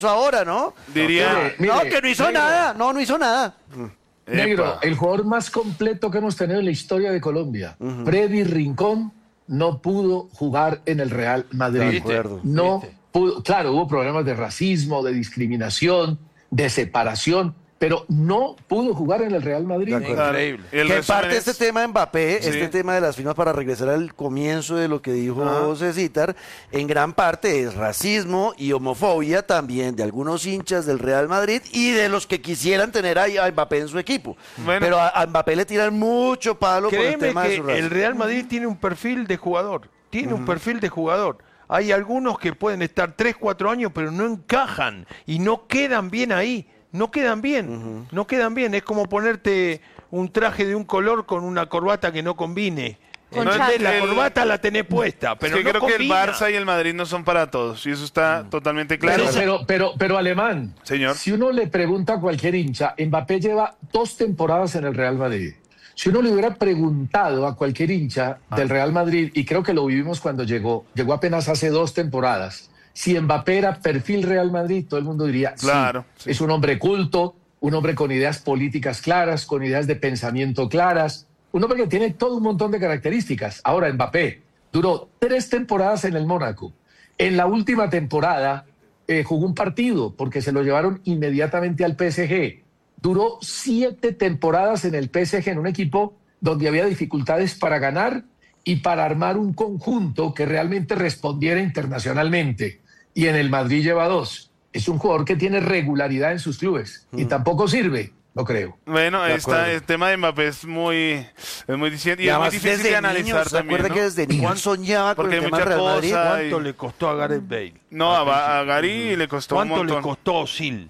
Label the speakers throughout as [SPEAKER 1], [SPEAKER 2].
[SPEAKER 1] ahora, ¿no?
[SPEAKER 2] Diría...
[SPEAKER 1] No, que no hizo
[SPEAKER 3] negro,
[SPEAKER 1] nada. No hizo nada.
[SPEAKER 3] Negro, el jugador más completo que hemos tenido en la historia de Colombia, Freddy Rincón, no pudo jugar en el Real Madrid.
[SPEAKER 1] De acuerdo.
[SPEAKER 3] No pudo, claro, hubo problemas de racismo, de discriminación, de separación, pero no pudo jugar en el Real Madrid.
[SPEAKER 4] Increíble.
[SPEAKER 1] Que en parte este tema de Mbappé,
[SPEAKER 2] Sí.
[SPEAKER 1] este tema de las firmas, para regresar al comienzo de lo que dijo Cecitar, en gran parte es racismo y homofobia también de algunos hinchas del Real Madrid y de los que quisieran tener a Mbappé en su equipo.
[SPEAKER 2] Bueno.
[SPEAKER 1] Pero a Mbappé le tiran mucho palo por el
[SPEAKER 4] Créeme
[SPEAKER 1] tema de
[SPEAKER 4] que
[SPEAKER 1] su racismo.
[SPEAKER 4] el Real Madrid tiene un perfil de jugador. Tiene un perfil de jugador. Hay algunos que pueden estar 3, 4 años, pero no encajan y no quedan bien ahí. No quedan bien. No quedan bien. Es como ponerte un traje de un color con una corbata que no combine.
[SPEAKER 5] Con
[SPEAKER 4] ¿Entendés?
[SPEAKER 5] chándal.
[SPEAKER 4] La corbata la tenés puesta, pero
[SPEAKER 2] es que
[SPEAKER 4] no
[SPEAKER 2] creo que el
[SPEAKER 4] combina.
[SPEAKER 2] Barça y el Madrid no son para todos, y eso está totalmente claro.
[SPEAKER 3] Pero Alemán,
[SPEAKER 2] Señor.
[SPEAKER 3] si uno le pregunta a cualquier hincha, Mbappé lleva 2 temporadas en el Real Madrid. Si uno le hubiera preguntado a cualquier hincha del Real Madrid, y creo que lo vivimos cuando llegó apenas hace 2 temporadas, si Mbappé era perfil Real Madrid, todo el mundo diría,
[SPEAKER 2] Claro,
[SPEAKER 3] sí,
[SPEAKER 2] sí.
[SPEAKER 3] es un hombre culto, un hombre con ideas políticas claras, con ideas de pensamiento claras, un hombre que tiene todo un montón de características. Ahora, Mbappé duró 3 temporadas en el Mónaco. En la última temporada jugó un partido porque se lo llevaron inmediatamente al PSG. Duró 7 temporadas en el PSG, en un equipo donde había dificultades para ganar y para armar un conjunto que realmente respondiera internacionalmente. Y en el Madrid lleva 2. Es un jugador que tiene regularidad en sus clubes y tampoco sirve, no creo.
[SPEAKER 2] Bueno,
[SPEAKER 1] De
[SPEAKER 2] está,
[SPEAKER 1] acuerdo.
[SPEAKER 2] el tema de Mbappé es muy diciendo, y es muy
[SPEAKER 1] además,
[SPEAKER 2] difícil
[SPEAKER 1] desde
[SPEAKER 2] de analizar
[SPEAKER 1] niños, ¿se
[SPEAKER 2] también,
[SPEAKER 1] acuerda
[SPEAKER 2] ¿no?
[SPEAKER 1] que desde niño soñaba con
[SPEAKER 2] Porque
[SPEAKER 1] el
[SPEAKER 2] hay
[SPEAKER 1] tema del
[SPEAKER 2] mucha
[SPEAKER 1] Real Madrid?
[SPEAKER 2] cosa.
[SPEAKER 4] ¿Cuánto le costó a Gareth Bale?
[SPEAKER 2] No, a Gary le costó un
[SPEAKER 4] ¿Cuánto le
[SPEAKER 2] montón.
[SPEAKER 4] costó a Özil?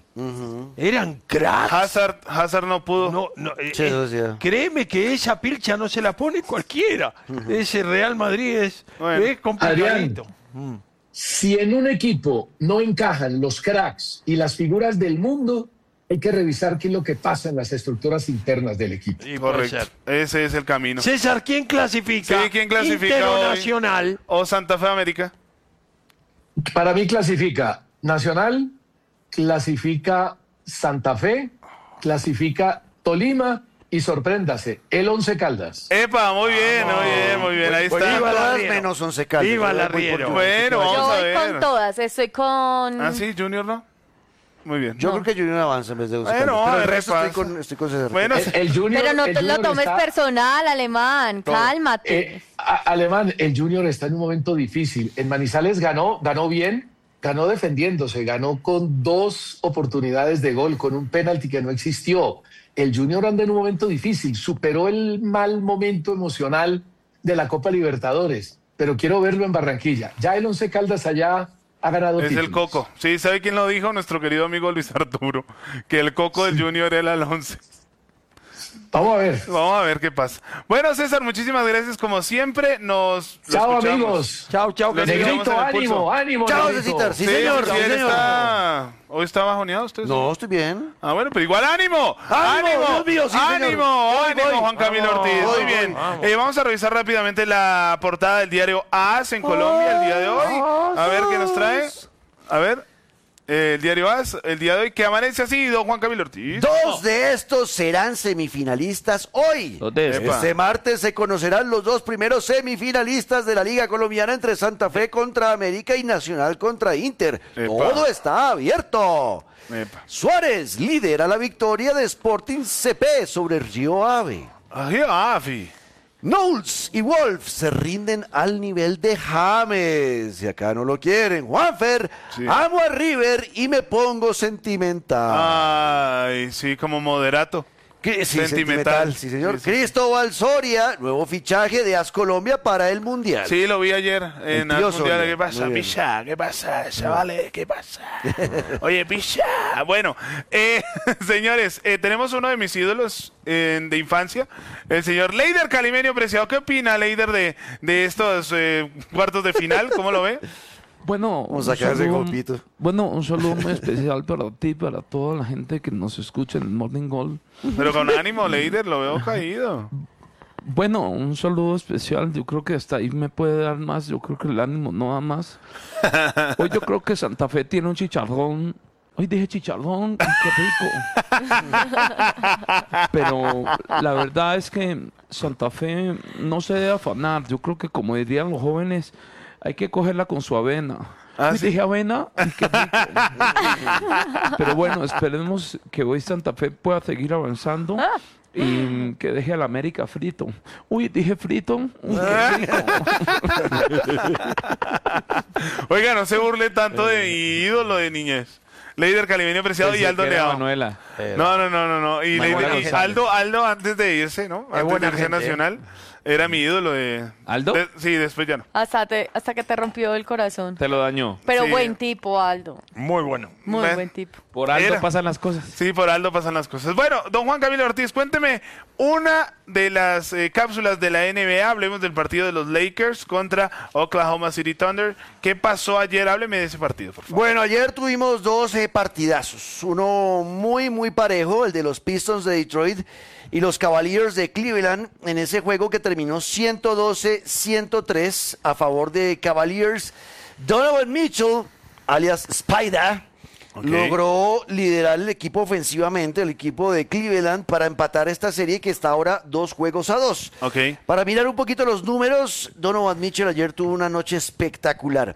[SPEAKER 4] Eran cracks.
[SPEAKER 2] Hazard no pudo.
[SPEAKER 1] Sí, eso sí.
[SPEAKER 4] Créeme que esa pilcha no se la pone cualquiera. Ese Real Madrid es,
[SPEAKER 2] Bueno.
[SPEAKER 4] es complicadito.
[SPEAKER 3] Si en un equipo no encajan los cracks y las figuras del mundo, hay que revisar qué es lo que pasa en las estructuras internas del equipo.
[SPEAKER 4] Sí, puede
[SPEAKER 2] Correcto.
[SPEAKER 4] ser.
[SPEAKER 2] Ese es el camino.
[SPEAKER 4] César, ¿quién clasifica?
[SPEAKER 2] Sí, ¿quién clasifica hoy?
[SPEAKER 4] Internacional.
[SPEAKER 2] O Santa Fe América.
[SPEAKER 3] Para mí clasifica Nacional, clasifica Santa Fe, clasifica Tolima y sorpréndase, el Once Caldas.
[SPEAKER 2] Epa, muy bien, muy bien, muy bien. Ahí
[SPEAKER 4] Pues
[SPEAKER 2] está.
[SPEAKER 4] viva la
[SPEAKER 1] Todas
[SPEAKER 4] Arriero.
[SPEAKER 1] menos 11 Caldas.
[SPEAKER 4] Viva el
[SPEAKER 1] Muy
[SPEAKER 4] Arriero.
[SPEAKER 1] por-
[SPEAKER 2] Bueno,
[SPEAKER 5] Yo
[SPEAKER 2] vamos a
[SPEAKER 5] voy
[SPEAKER 2] ver.
[SPEAKER 5] con todas, estoy con...
[SPEAKER 2] Ah, sí, Junior, ¿no? Muy bien.
[SPEAKER 1] Yo creo que Junior avanza en vez de 11
[SPEAKER 2] Bueno,
[SPEAKER 1] Caldas.
[SPEAKER 2] a
[SPEAKER 1] Pero el
[SPEAKER 2] ver,
[SPEAKER 1] resto
[SPEAKER 2] pasa.
[SPEAKER 1] estoy con César.
[SPEAKER 2] Bueno,
[SPEAKER 3] El Junior,
[SPEAKER 5] Pero no
[SPEAKER 3] el
[SPEAKER 5] te lo
[SPEAKER 3] Junior
[SPEAKER 5] tomes
[SPEAKER 3] está-
[SPEAKER 5] personal, Alemán, cálmate.
[SPEAKER 3] Alemán, el Junior está en un momento difícil. En Manizales ganó bien, ganó defendiéndose, ganó con 2 oportunidades de gol, con un penalti que no existió. El Junior anda en un momento difícil, superó el mal momento emocional de la Copa Libertadores, pero quiero verlo en Barranquilla. Ya el Once Caldas allá ha ganado
[SPEAKER 2] es
[SPEAKER 3] títulos.
[SPEAKER 2] el Coco. Sí, ¿sabe quién lo dijo? Nuestro querido amigo Luis Arturo. Que el Coco del Junior era el 11.
[SPEAKER 3] Vamos a ver.
[SPEAKER 2] Vamos a ver qué pasa. Bueno, César, muchísimas gracias como siempre. Nos lo
[SPEAKER 3] Chao,
[SPEAKER 2] escuchamos.
[SPEAKER 3] amigos.
[SPEAKER 4] Chao, chao.
[SPEAKER 2] Los
[SPEAKER 4] querido.
[SPEAKER 2] seguimos
[SPEAKER 3] Negrito,
[SPEAKER 2] en el pulso.
[SPEAKER 3] ánimo, ánimo.
[SPEAKER 1] Chao,
[SPEAKER 3] Negrito.
[SPEAKER 1] Cecitar. Sí,
[SPEAKER 2] Sí,
[SPEAKER 1] señor.
[SPEAKER 2] porque
[SPEAKER 1] Sí,
[SPEAKER 2] él
[SPEAKER 1] señor.
[SPEAKER 2] ¿Hoy está bajoneado usted?
[SPEAKER 1] No, estoy bien.
[SPEAKER 2] Ah, bueno, pero igual ánimo.
[SPEAKER 1] ¡Ánimo! Dios mío, sí, señor.
[SPEAKER 2] ¡Ánimo!
[SPEAKER 1] Voy,
[SPEAKER 2] ¡Ánimo,
[SPEAKER 1] voy.
[SPEAKER 2] Juan Camilo
[SPEAKER 4] Vamos,
[SPEAKER 2] Ortiz! Muy
[SPEAKER 4] voy,
[SPEAKER 2] bien.
[SPEAKER 4] vamos.
[SPEAKER 2] Vamos a revisar rápidamente la portada del diario AS en Colombia el día de hoy. A ver qué nos trae. A ver. El diario AS, el día de hoy, que amanece así, don Juan Camilo Ortiz.
[SPEAKER 1] 2 de estos serán semifinalistas hoy.
[SPEAKER 2] Epa.
[SPEAKER 1] Este martes se conocerán los 2 primeros semifinalistas de la Liga Colombiana entre Santa Fe contra América y Nacional contra Inter.
[SPEAKER 2] Epa.
[SPEAKER 1] Todo está abierto.
[SPEAKER 2] Epa.
[SPEAKER 1] Suárez lidera la victoria de Sporting CP sobre Río Ave.
[SPEAKER 2] Ay, Afi.
[SPEAKER 1] Knowles y Wolf se rinden al nivel de James. Y acá no lo quieren. Juanfer,
[SPEAKER 2] Sí.
[SPEAKER 1] amo a River y me pongo sentimental.
[SPEAKER 2] Ay, sí, como moderato.
[SPEAKER 1] Sí,
[SPEAKER 2] Sentimental.
[SPEAKER 1] sí, señor.
[SPEAKER 2] Sí, sí, sí.
[SPEAKER 1] Cristóbal Soria, nuevo fichaje de AS Colombia para el Mundial.
[SPEAKER 2] Sí, lo vi ayer en
[SPEAKER 1] El tío
[SPEAKER 2] el Mundial.
[SPEAKER 1] Soria.
[SPEAKER 2] ¿Qué pasa,
[SPEAKER 1] Muy bien.
[SPEAKER 2] picha? ¿Qué pasa, chavales? ¿Qué pasa? Oye, picha. Bueno, señores, tenemos uno de mis ídolos de infancia, el señor Leider Calimenio Preciado. ¿Qué opina, Leider, de estos cuartos de final? ¿Cómo lo ve?
[SPEAKER 6] Bueno,
[SPEAKER 1] Vamos a sacar ese
[SPEAKER 6] saludo-
[SPEAKER 1] golpito.
[SPEAKER 6] Bueno, un saludo muy especial para ti y para toda la gente que nos escucha en el Morning Gold.
[SPEAKER 2] Pero con ánimo, Leider, lo veo caído.
[SPEAKER 6] Bueno, un saludo especial. Yo creo que hasta ahí me puede dar más. Yo creo que el ánimo no da más. Hoy yo creo que Santa Fe tiene un chicharrón Hoy dije chicharrón, qué rico. Pero la verdad es que Santa Fe no se debe afanar. Yo creo que, como dirían los jóvenes, hay que cogerla con su avena. Hoy
[SPEAKER 2] ¿sí?
[SPEAKER 6] dije avena, qué rico. Pero bueno, esperemos que hoy Santa Fe pueda seguir avanzando y que deje al América frito. Uy, dije frito. Uy, qué rico.
[SPEAKER 2] Oiga, no se burle tanto de mi ídolo de niñez. Leider Calimeño Preciado y Aldo Leao.
[SPEAKER 6] Manuela.
[SPEAKER 2] No. Y,
[SPEAKER 1] Manuela
[SPEAKER 2] y
[SPEAKER 1] González.
[SPEAKER 2] Aldo antes de irse, ¿no? Antes
[SPEAKER 4] buena
[SPEAKER 2] de irse a
[SPEAKER 4] gente,
[SPEAKER 2] Nacional, era mi ídolo de...
[SPEAKER 6] ¿Aldo?
[SPEAKER 2] Sí, después ya no.
[SPEAKER 5] Hasta que te rompió el corazón.
[SPEAKER 6] Te lo dañó.
[SPEAKER 5] Pero
[SPEAKER 2] Sí.
[SPEAKER 5] buen tipo, Aldo.
[SPEAKER 4] Muy bueno.
[SPEAKER 5] Muy
[SPEAKER 2] Ven.
[SPEAKER 5] buen tipo.
[SPEAKER 6] Por algo
[SPEAKER 2] Era.
[SPEAKER 6] pasan las cosas.
[SPEAKER 2] Sí, por Aldo pasan las cosas. Bueno, don Juan Camilo Ortiz, cuénteme una de las cápsulas de la NBA. Hablemos del partido de los Lakers contra Oklahoma City Thunder. ¿Qué pasó ayer? Hábleme de ese partido, por favor.
[SPEAKER 1] Bueno, ayer tuvimos 12 partidazos. Uno muy parejo, el de los Pistons de Detroit y los Cavaliers de Cleveland, en ese juego que terminó 112-103 a favor de Cavaliers. Donovan Mitchell, alias Spider, logró liderar el equipo ofensivamente, el equipo de Cleveland, para empatar esta serie que está ahora 2-2.
[SPEAKER 2] Ok.
[SPEAKER 1] Para mirar un poquito los números, Donovan Mitchell ayer tuvo una noche espectacular.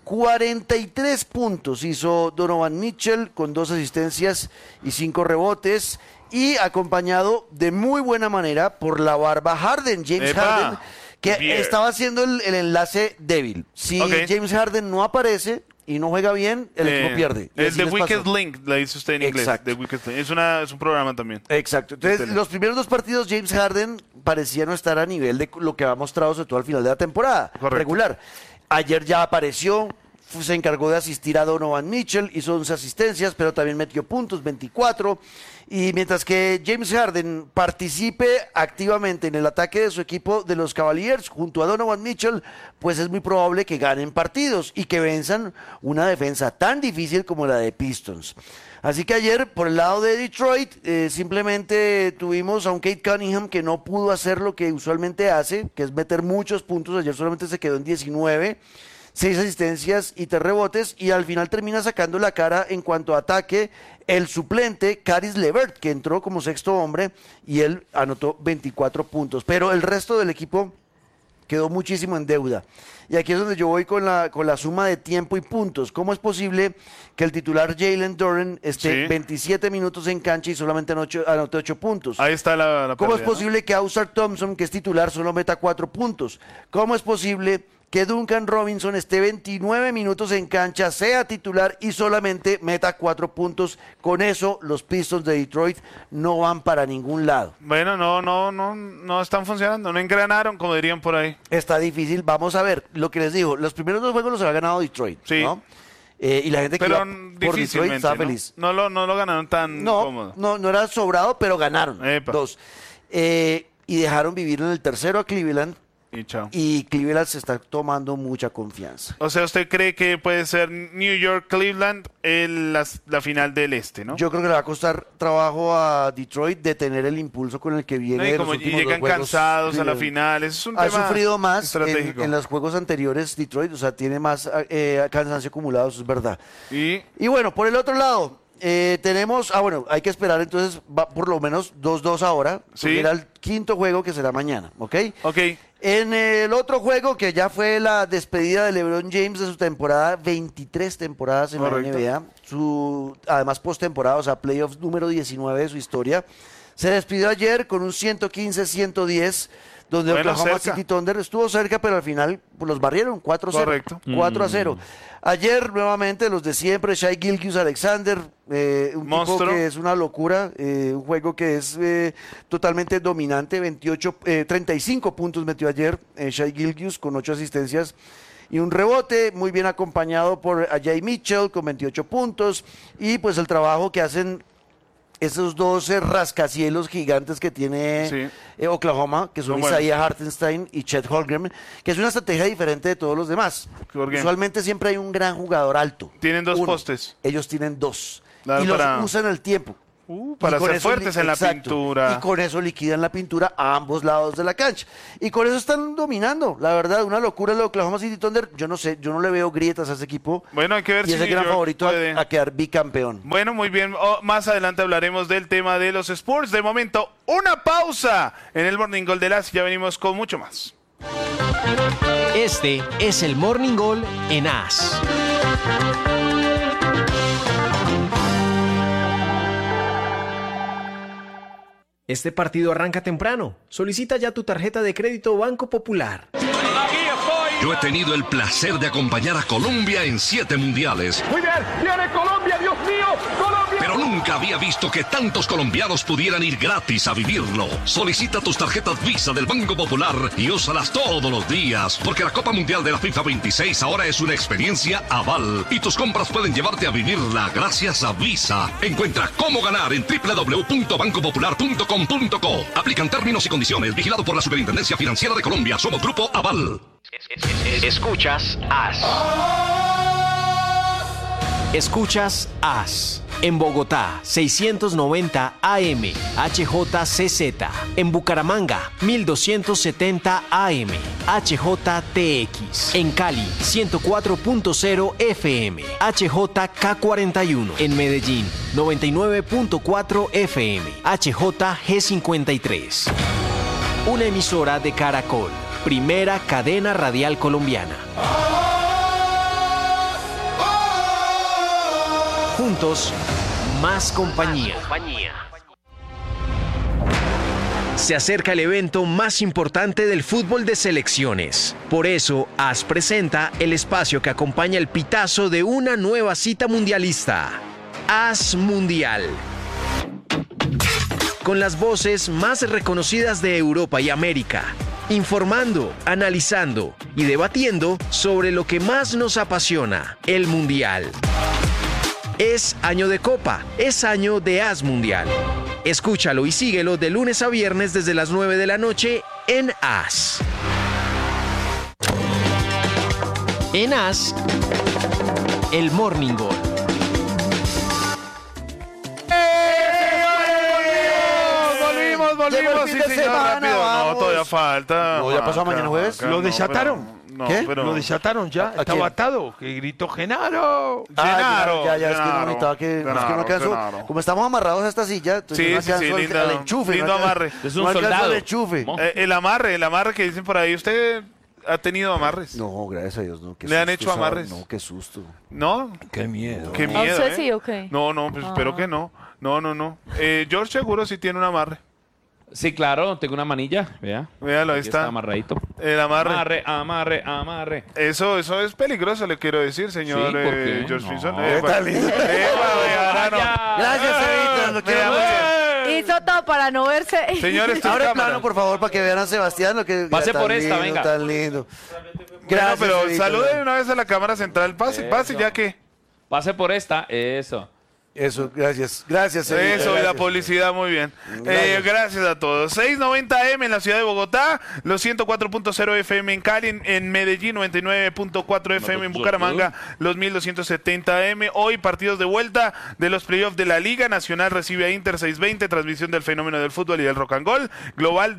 [SPEAKER 1] 43 puntos hizo Donovan Mitchell con 2 asistencias y 5 rebotes, y acompañado de muy buena manera por la barba Harden, James
[SPEAKER 2] ¡Epa!
[SPEAKER 1] Harden, que
[SPEAKER 2] Bien.
[SPEAKER 1] estaba haciendo el enlace débil. Si
[SPEAKER 2] Ok.
[SPEAKER 1] James Harden no aparece y no juega bien, el equipo pierde. Y
[SPEAKER 2] Es
[SPEAKER 1] así
[SPEAKER 2] The
[SPEAKER 1] les
[SPEAKER 2] Wicked
[SPEAKER 1] pasó.
[SPEAKER 2] Link, la dice usted en inglés.
[SPEAKER 1] Exacto.
[SPEAKER 2] The Wicked Link. Es un programa también.
[SPEAKER 1] Exacto. Entonces,
[SPEAKER 2] Tele.
[SPEAKER 1] los primeros 2 partidos, James Harden parecía no estar a nivel de lo que ha mostrado, sobre todo al final de la temporada
[SPEAKER 2] Correcto.
[SPEAKER 1] regular. Ayer ya apareció, se encargó de asistir a Donovan Mitchell, hizo 11 asistencias, pero también metió puntos, 24. Y mientras que James Harden participe activamente en el ataque de su equipo de los Cavaliers junto a Donovan Mitchell, pues es muy probable que ganen partidos y que venzan una defensa tan difícil como la de Pistons. Así que ayer, por el lado de Detroit, simplemente tuvimos a un Kate Cunningham que no pudo hacer lo que usualmente hace, que es meter muchos puntos. Ayer solamente se quedó en 19. 6 asistencias y 3 rebotes, y al final termina sacando la cara en cuanto a ataque el suplente Caris LeVert, que entró como sexto hombre y él anotó 24 puntos. Pero el resto del equipo quedó muchísimo en deuda. Y aquí es donde yo voy con la suma de tiempo y puntos. ¿Cómo es posible que el titular Jalen Duren esté
[SPEAKER 2] Sí.
[SPEAKER 1] 27 minutos en cancha y solamente anote 8 puntos?
[SPEAKER 2] Ahí está la
[SPEAKER 1] ¿Cómo es
[SPEAKER 2] pérdida, ¿no?
[SPEAKER 1] posible que Ausar Thompson, que es titular, solo meta 4 puntos? ¿Cómo es posible que Duncan Robinson esté 29 minutos en cancha, sea titular y solamente meta 4 puntos? Con eso, los Pistons de Detroit no van para ningún lado.
[SPEAKER 2] Bueno, no están funcionando, no engranaron, como dirían por ahí.
[SPEAKER 1] Está difícil. Vamos a ver, lo que les digo, los primeros 2 juegos los había ganado Detroit,
[SPEAKER 2] Sí.
[SPEAKER 1] ¿no? Y la gente que
[SPEAKER 2] Pero
[SPEAKER 1] iba por Detroit
[SPEAKER 2] difícilmente,
[SPEAKER 1] estaba
[SPEAKER 2] ¿no?
[SPEAKER 1] feliz.
[SPEAKER 2] No lo ganaron tan cómodo.
[SPEAKER 1] No era sobrado, pero ganaron.
[SPEAKER 2] Epa.
[SPEAKER 1] 2. Y dejaron vivir en el tercero a Cleveland,
[SPEAKER 2] Y chao.
[SPEAKER 1] y Cleveland se está tomando mucha confianza.
[SPEAKER 2] O sea, ¿usted cree que puede ser New York-Cleveland la final del este, no?
[SPEAKER 1] Yo creo que le va a costar trabajo a Detroit detener el impulso con el que viene.
[SPEAKER 2] No, y
[SPEAKER 1] de
[SPEAKER 2] como
[SPEAKER 1] los últimos
[SPEAKER 2] llegan
[SPEAKER 1] 2 juegos.
[SPEAKER 2] cansados a la
[SPEAKER 1] Cleveland
[SPEAKER 2] final, eso es un
[SPEAKER 1] ha
[SPEAKER 2] tema
[SPEAKER 1] sufrido más
[SPEAKER 2] estratégico.
[SPEAKER 1] en los juegos anteriores Detroit, o sea, tiene más cansancio acumulado, eso es verdad.
[SPEAKER 2] Y
[SPEAKER 1] Y bueno, por el otro lado, tenemos, bueno, hay que esperar entonces por lo menos 2-2 ahora,
[SPEAKER 2] Sí.
[SPEAKER 1] porque era el quinto juego que será mañana, ¿ok?
[SPEAKER 2] ok,
[SPEAKER 1] En el otro juego, que ya fue la despedida de LeBron James de su temporada, 23 temporadas en
[SPEAKER 2] Correcto.
[SPEAKER 1] la NBA, además postemporada, o sea, playoffs número 19 de su historia, se despidió ayer con un 115-110, donde
[SPEAKER 2] Bueno,
[SPEAKER 1] Oklahoma
[SPEAKER 2] cerca.
[SPEAKER 1] City Thunder estuvo cerca, pero al final pues, los barrieron, 4-0.
[SPEAKER 2] Correcto.
[SPEAKER 1] 4-0. Ayer, nuevamente, los de siempre, Shai Gilgeous-Alexander, un
[SPEAKER 2] Monstruo.
[SPEAKER 1] tipo que es una locura, un juego que es totalmente dominante, 35 puntos metió ayer Shai Gilgeous con 8 asistencias y un rebote, muy bien acompañado por Ajay Mitchell con 28 puntos, y pues el trabajo que hacen esos 12 rascacielos gigantes que tiene
[SPEAKER 2] Sí.
[SPEAKER 1] Oklahoma, que son
[SPEAKER 2] Son buenos.
[SPEAKER 1] Isaiah Hartenstein y Chet Holmgren, que es una estrategia diferente de todos los demás.
[SPEAKER 2] Holmgren.
[SPEAKER 1] Usualmente siempre hay un gran jugador alto.
[SPEAKER 2] Tienen 2
[SPEAKER 1] Uno.
[SPEAKER 2] postes.
[SPEAKER 1] Ellos tienen 2.
[SPEAKER 2] Claro,
[SPEAKER 1] Y los
[SPEAKER 2] para-
[SPEAKER 1] usan al tiempo.
[SPEAKER 2] Para
[SPEAKER 1] Y con
[SPEAKER 2] ser
[SPEAKER 1] eso
[SPEAKER 2] fuertes en la
[SPEAKER 1] exacto,
[SPEAKER 2] pintura.
[SPEAKER 1] Y con eso liquidan la pintura a ambos lados de la cancha. Y con eso están dominando. La verdad, una locura lo de Oklahoma City Thunder. Yo no sé, yo no le veo grietas a ese equipo.
[SPEAKER 2] Bueno, hay que ver
[SPEAKER 1] y
[SPEAKER 2] si
[SPEAKER 1] es el
[SPEAKER 2] New
[SPEAKER 1] gran
[SPEAKER 2] York
[SPEAKER 1] favorito
[SPEAKER 2] puede.
[SPEAKER 1] a quedar bicampeón.
[SPEAKER 2] Bueno, muy bien. Más adelante hablaremos del tema de los Spurs. De momento, una pausa en el Morning Goal de las. Ya venimos con mucho más.
[SPEAKER 7] Este es el Morning Goal en AS. Este partido arranca temprano. Solicita ya tu tarjeta de crédito Banco Popular.
[SPEAKER 8] Yo he tenido el placer de acompañar a Colombia en 7 mundiales.
[SPEAKER 3] Muy bien, viene Colombia, Dios mío, Colombia.
[SPEAKER 8] Pero nunca había visto que tantos colombianos pudieran ir gratis a vivirlo. Solicita tus tarjetas Visa del Banco Popular y úsalas todos los días, porque la Copa Mundial de la FIFA 26 ahora es una experiencia Aval y tus compras pueden llevarte a vivirla gracias a Visa. Encuentra cómo ganar en www.bancopopular.com.co. Aplican términos y condiciones. Vigilado por la Superintendencia Financiera de Colombia. Somos Grupo Aval.
[SPEAKER 7] Escuchas AS. Escuchas AS. En Bogotá, 690 AM, HJCZ. En Bucaramanga, 1270 AM, HJTX. En Cali, 104.0 FM, HJK41. En Medellín, 99.4 FM, HJG53. Una emisora de Caracol. Primera cadena radial colombiana. Juntos, más compañía. Se acerca el evento más importante del fútbol de selecciones. Por eso, AS presenta el espacio que acompaña el pitazo de una nueva cita mundialista. AS Mundial. Con las voces más reconocidas de Europa y América. Informando, analizando y debatiendo sobre lo que más nos apasiona, el Mundial. Es año de Copa, es año de AS Mundial. Escúchalo y síguelo de lunes a viernes desde las 9 de la noche en AS. En AS, el Morning Goal.
[SPEAKER 2] Volvimos,
[SPEAKER 1] Llegó el
[SPEAKER 2] sí,
[SPEAKER 1] fin de
[SPEAKER 2] señor,
[SPEAKER 1] semana,
[SPEAKER 2] rápido. No,
[SPEAKER 1] vamos.
[SPEAKER 2] todavía falta.
[SPEAKER 1] No, ¿ya pasó mañana jueves?
[SPEAKER 4] ¿Lo desataron?
[SPEAKER 2] No,
[SPEAKER 1] ¿Qué?
[SPEAKER 2] pero...
[SPEAKER 4] Lo desataron ya,
[SPEAKER 1] ¿A
[SPEAKER 4] estaba
[SPEAKER 1] quién?
[SPEAKER 4] atado, que gritó Genaro.
[SPEAKER 2] Genaro,
[SPEAKER 1] Ya, es que no
[SPEAKER 2] Genaro,
[SPEAKER 1] necesitaba que, es que no
[SPEAKER 2] Genaro,
[SPEAKER 1] alcanzó.
[SPEAKER 2] Genaro.
[SPEAKER 1] Como estamos amarrados a esta silla, entonces
[SPEAKER 2] Sí,
[SPEAKER 1] no
[SPEAKER 2] sí,
[SPEAKER 1] alcanzo
[SPEAKER 2] lindo,
[SPEAKER 1] al enchufe.
[SPEAKER 2] lindo
[SPEAKER 1] no alcanzo-
[SPEAKER 2] amarre.
[SPEAKER 6] Es un
[SPEAKER 1] no alcanzo
[SPEAKER 6] soldado.
[SPEAKER 1] al enchufe.
[SPEAKER 6] Mo-
[SPEAKER 2] El amarre que dicen por ahí. ¿Usted ha tenido amarres?
[SPEAKER 1] No, gracias a Dios, no. Qué
[SPEAKER 2] ¿Le han
[SPEAKER 1] susto,
[SPEAKER 2] hecho
[SPEAKER 1] ¿sabes?
[SPEAKER 2] amarres?
[SPEAKER 1] No, qué susto.
[SPEAKER 2] ¿No?
[SPEAKER 4] Qué miedo.
[SPEAKER 2] Qué
[SPEAKER 5] ¿A
[SPEAKER 2] miedo,
[SPEAKER 5] usted sí o qué?
[SPEAKER 2] No, pues espero que no. No. George seguro sí tiene un amarre.
[SPEAKER 6] Sí, claro, tengo una manilla, vea.
[SPEAKER 2] Véalo, ahí
[SPEAKER 6] Aquí
[SPEAKER 2] está.
[SPEAKER 6] amarradito.
[SPEAKER 2] El amarre.
[SPEAKER 6] Amarre.
[SPEAKER 2] Eso es peligroso, le quiero decir, señor
[SPEAKER 6] Sí, ¿por qué?
[SPEAKER 2] George
[SPEAKER 6] No.
[SPEAKER 2] Finson.
[SPEAKER 1] Está lindo.
[SPEAKER 2] Ahora no.
[SPEAKER 1] Gracias, Evita, lo quiero mucho.
[SPEAKER 5] Hizo todo para no verse.
[SPEAKER 2] Señores, esto es
[SPEAKER 1] Ahora
[SPEAKER 2] cámara.
[SPEAKER 1] plano, por favor, para que vean a Sebastián. Lo que,
[SPEAKER 6] Pase
[SPEAKER 1] tan
[SPEAKER 6] por esta,
[SPEAKER 1] lindo,
[SPEAKER 6] venga.
[SPEAKER 1] Tan lindo.
[SPEAKER 2] Bueno,
[SPEAKER 1] Gracias,
[SPEAKER 2] pero
[SPEAKER 1] Evita.
[SPEAKER 2] salude una vez a la cámara central. Pase, ya que.
[SPEAKER 6] Pase por esta, eso.
[SPEAKER 1] Eso, gracias. Gracias, Evita,
[SPEAKER 2] Eso, y la
[SPEAKER 1] gracias.
[SPEAKER 2] publicidad, muy bien.
[SPEAKER 1] Gracias.
[SPEAKER 2] Gracias a todos. 690 M en la ciudad de Bogotá, los 104.0 FM en Cali, en Medellín, 99.4 FM en Bucaramanga, los 1270 M. Hoy partidos de vuelta de los playoffs de la Liga Nacional, recibe a Inter 620, transmisión del fenómeno del fútbol y del rock and roll. Global,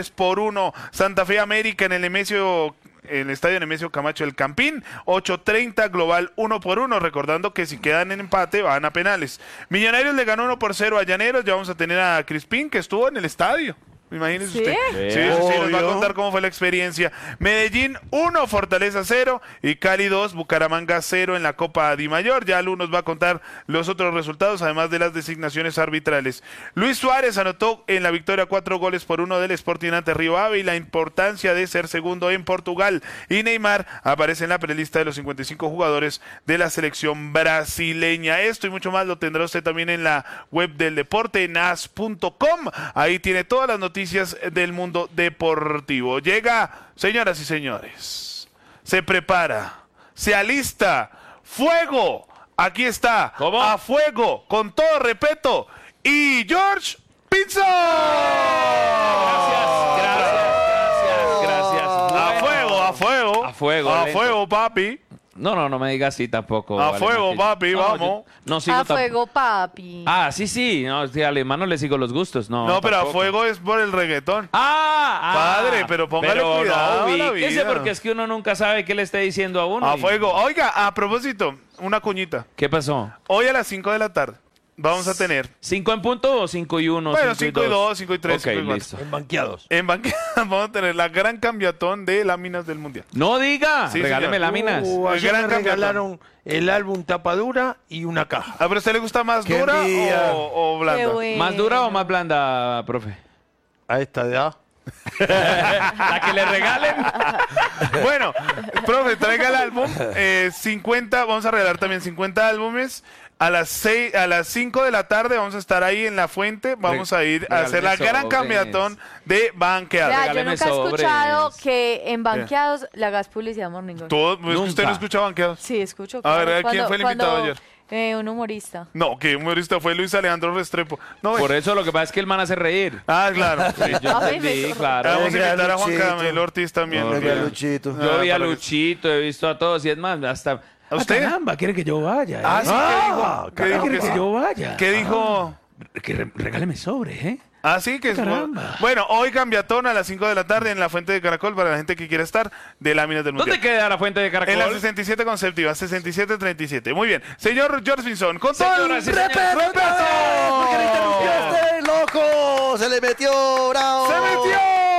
[SPEAKER 2] 2-1. Santa Fe América en el estadio Nemesio Camacho del Campín, 8:30, global 1-1, recordando que si quedan en empate van a penales. Millonarios le ganó 1-0 a Llaneros, ya vamos a tener a Crispín que estuvo en el estadio. Imagínese
[SPEAKER 5] ¿Sí?
[SPEAKER 2] usted. Sí, nos va a
[SPEAKER 1] Obvio.
[SPEAKER 2] contar cómo fue la experiencia. Medellín 1, Fortaleza 0 y Cali 2, Bucaramanga 0 en la Copa Di Mayor. Ya Lu nos va a contar los otros resultados, además de las designaciones arbitrales. Luis Suárez anotó en la victoria 4-1 del Sporting ante Río Ave y la importancia de ser segundo en Portugal. Y Neymar aparece en la prelista de los 55 jugadores de la selección brasileña. Esto y mucho más lo tendrá usted también en la web del deporte, nas.com. Ahí tiene todas las noticias del mundo deportivo. Llega, señoras y señores, se prepara, se alista, fuego, aquí está,
[SPEAKER 6] ¿Cómo?
[SPEAKER 2] a fuego, con todo respeto, y George Pinzón.
[SPEAKER 6] Gracias.
[SPEAKER 2] A fuego,
[SPEAKER 6] A fuego,
[SPEAKER 2] a
[SPEAKER 6] lento.
[SPEAKER 2] fuego, papi.
[SPEAKER 6] No me digas así tampoco.
[SPEAKER 2] A
[SPEAKER 6] Alemán,
[SPEAKER 2] fuego,
[SPEAKER 6] que-
[SPEAKER 2] papi, vamos.
[SPEAKER 6] yo no sigo
[SPEAKER 5] A fuego, papi.
[SPEAKER 6] Sí. No, sí, al alemán no le sigo los gustos. No,
[SPEAKER 2] No, pero a
[SPEAKER 6] tampoco.
[SPEAKER 2] fuego es por el reggaetón.
[SPEAKER 6] Padre,
[SPEAKER 2] pero póngale cuidado a la
[SPEAKER 6] ubíquese,
[SPEAKER 2] vida.
[SPEAKER 6] porque es que uno nunca sabe qué le está diciendo a uno.
[SPEAKER 2] A fuego. Oiga, a propósito, una cuñita.
[SPEAKER 6] ¿Qué pasó?
[SPEAKER 2] Hoy a las 5 de la tarde vamos a tener...
[SPEAKER 6] ¿5 en punto o 5 y 1?
[SPEAKER 2] Bueno, 5 y 2, 5 y 3,
[SPEAKER 6] Ok,
[SPEAKER 2] 5 y 4.
[SPEAKER 6] listo.
[SPEAKER 4] En banqueados.
[SPEAKER 2] En banqueta vamos a tener la gran cambiatón de láminas del Mundial.
[SPEAKER 6] No diga,
[SPEAKER 2] Sí,
[SPEAKER 6] regáleme
[SPEAKER 2] señor.
[SPEAKER 6] láminas.
[SPEAKER 4] Ayer
[SPEAKER 2] gran
[SPEAKER 4] me
[SPEAKER 2] campeonato.
[SPEAKER 4] regalaron el álbum tapadura y una caja.
[SPEAKER 2] ¿A usted le gusta más
[SPEAKER 1] Qué
[SPEAKER 2] dura
[SPEAKER 1] envidia.
[SPEAKER 2] o blanda?
[SPEAKER 5] Qué bueno.
[SPEAKER 6] ¿Más dura o más blanda, profe?
[SPEAKER 4] A esta edad.
[SPEAKER 6] La que le regalen.
[SPEAKER 2] Bueno, profe, traiga el álbum. 50, vamos a regalar también 50 álbumes. A las 5 de la tarde vamos a estar ahí en la fuente. Vamos a ir a hacer la gran
[SPEAKER 6] sobres.
[SPEAKER 2] campeonatón de banqueados.
[SPEAKER 5] Vea, yo
[SPEAKER 6] regáleme
[SPEAKER 5] nunca he escuchado
[SPEAKER 6] sobres.
[SPEAKER 5] que en banqueados le hagas publicidad a Morning Glory.
[SPEAKER 2] Todo, pues,
[SPEAKER 6] Nunca.
[SPEAKER 2] ¿usted no escucha banqueados?
[SPEAKER 5] Sí, escucho.
[SPEAKER 2] A ver,
[SPEAKER 5] claro.
[SPEAKER 2] ¿quién fue el invitado ayer?
[SPEAKER 5] Un humorista.
[SPEAKER 2] No, que humorista fue Luis Alejandro Restrepo. No,
[SPEAKER 6] Por eso lo que pasa es que el man hace reír.
[SPEAKER 2] claro.
[SPEAKER 6] Yo
[SPEAKER 5] A mí
[SPEAKER 6] entendí,
[SPEAKER 5] me-
[SPEAKER 6] claro.
[SPEAKER 2] Vamos a invitar a Juan
[SPEAKER 1] Luchito.
[SPEAKER 2] Camilo Ortiz también.
[SPEAKER 1] Venga,
[SPEAKER 2] que-
[SPEAKER 1] Luchito.
[SPEAKER 6] Yo vi a
[SPEAKER 2] para que-
[SPEAKER 6] Luchito, he visto a todos y es más, hasta...
[SPEAKER 2] ¿A usted?
[SPEAKER 6] Caramba, quiere que yo vaya.
[SPEAKER 2] Ah, sí, ¿qué dijo?
[SPEAKER 6] quiere
[SPEAKER 2] que
[SPEAKER 6] que
[SPEAKER 2] sí?
[SPEAKER 6] yo vaya.
[SPEAKER 2] ¿Qué dijo?
[SPEAKER 6] Regáleme sobre, ¿eh?
[SPEAKER 2] Ah, sí, que es
[SPEAKER 6] Caramba.
[SPEAKER 2] bueno. Hoy cambiatón a las 5 de la tarde en la Fuente de Caracol para la gente que quiera estar de Láminas del Mundial.
[SPEAKER 6] ¿Dónde queda la fuente de Caracol?
[SPEAKER 2] En la 67 Conceptiva, 6737. Muy bien. Señor George Finson, con todo el
[SPEAKER 6] Señoras y señores,
[SPEAKER 2] ¡repeso!
[SPEAKER 1] ¿Por qué le interrumpiste, loco? Se le metió, bravo.
[SPEAKER 2] ¡Se metió!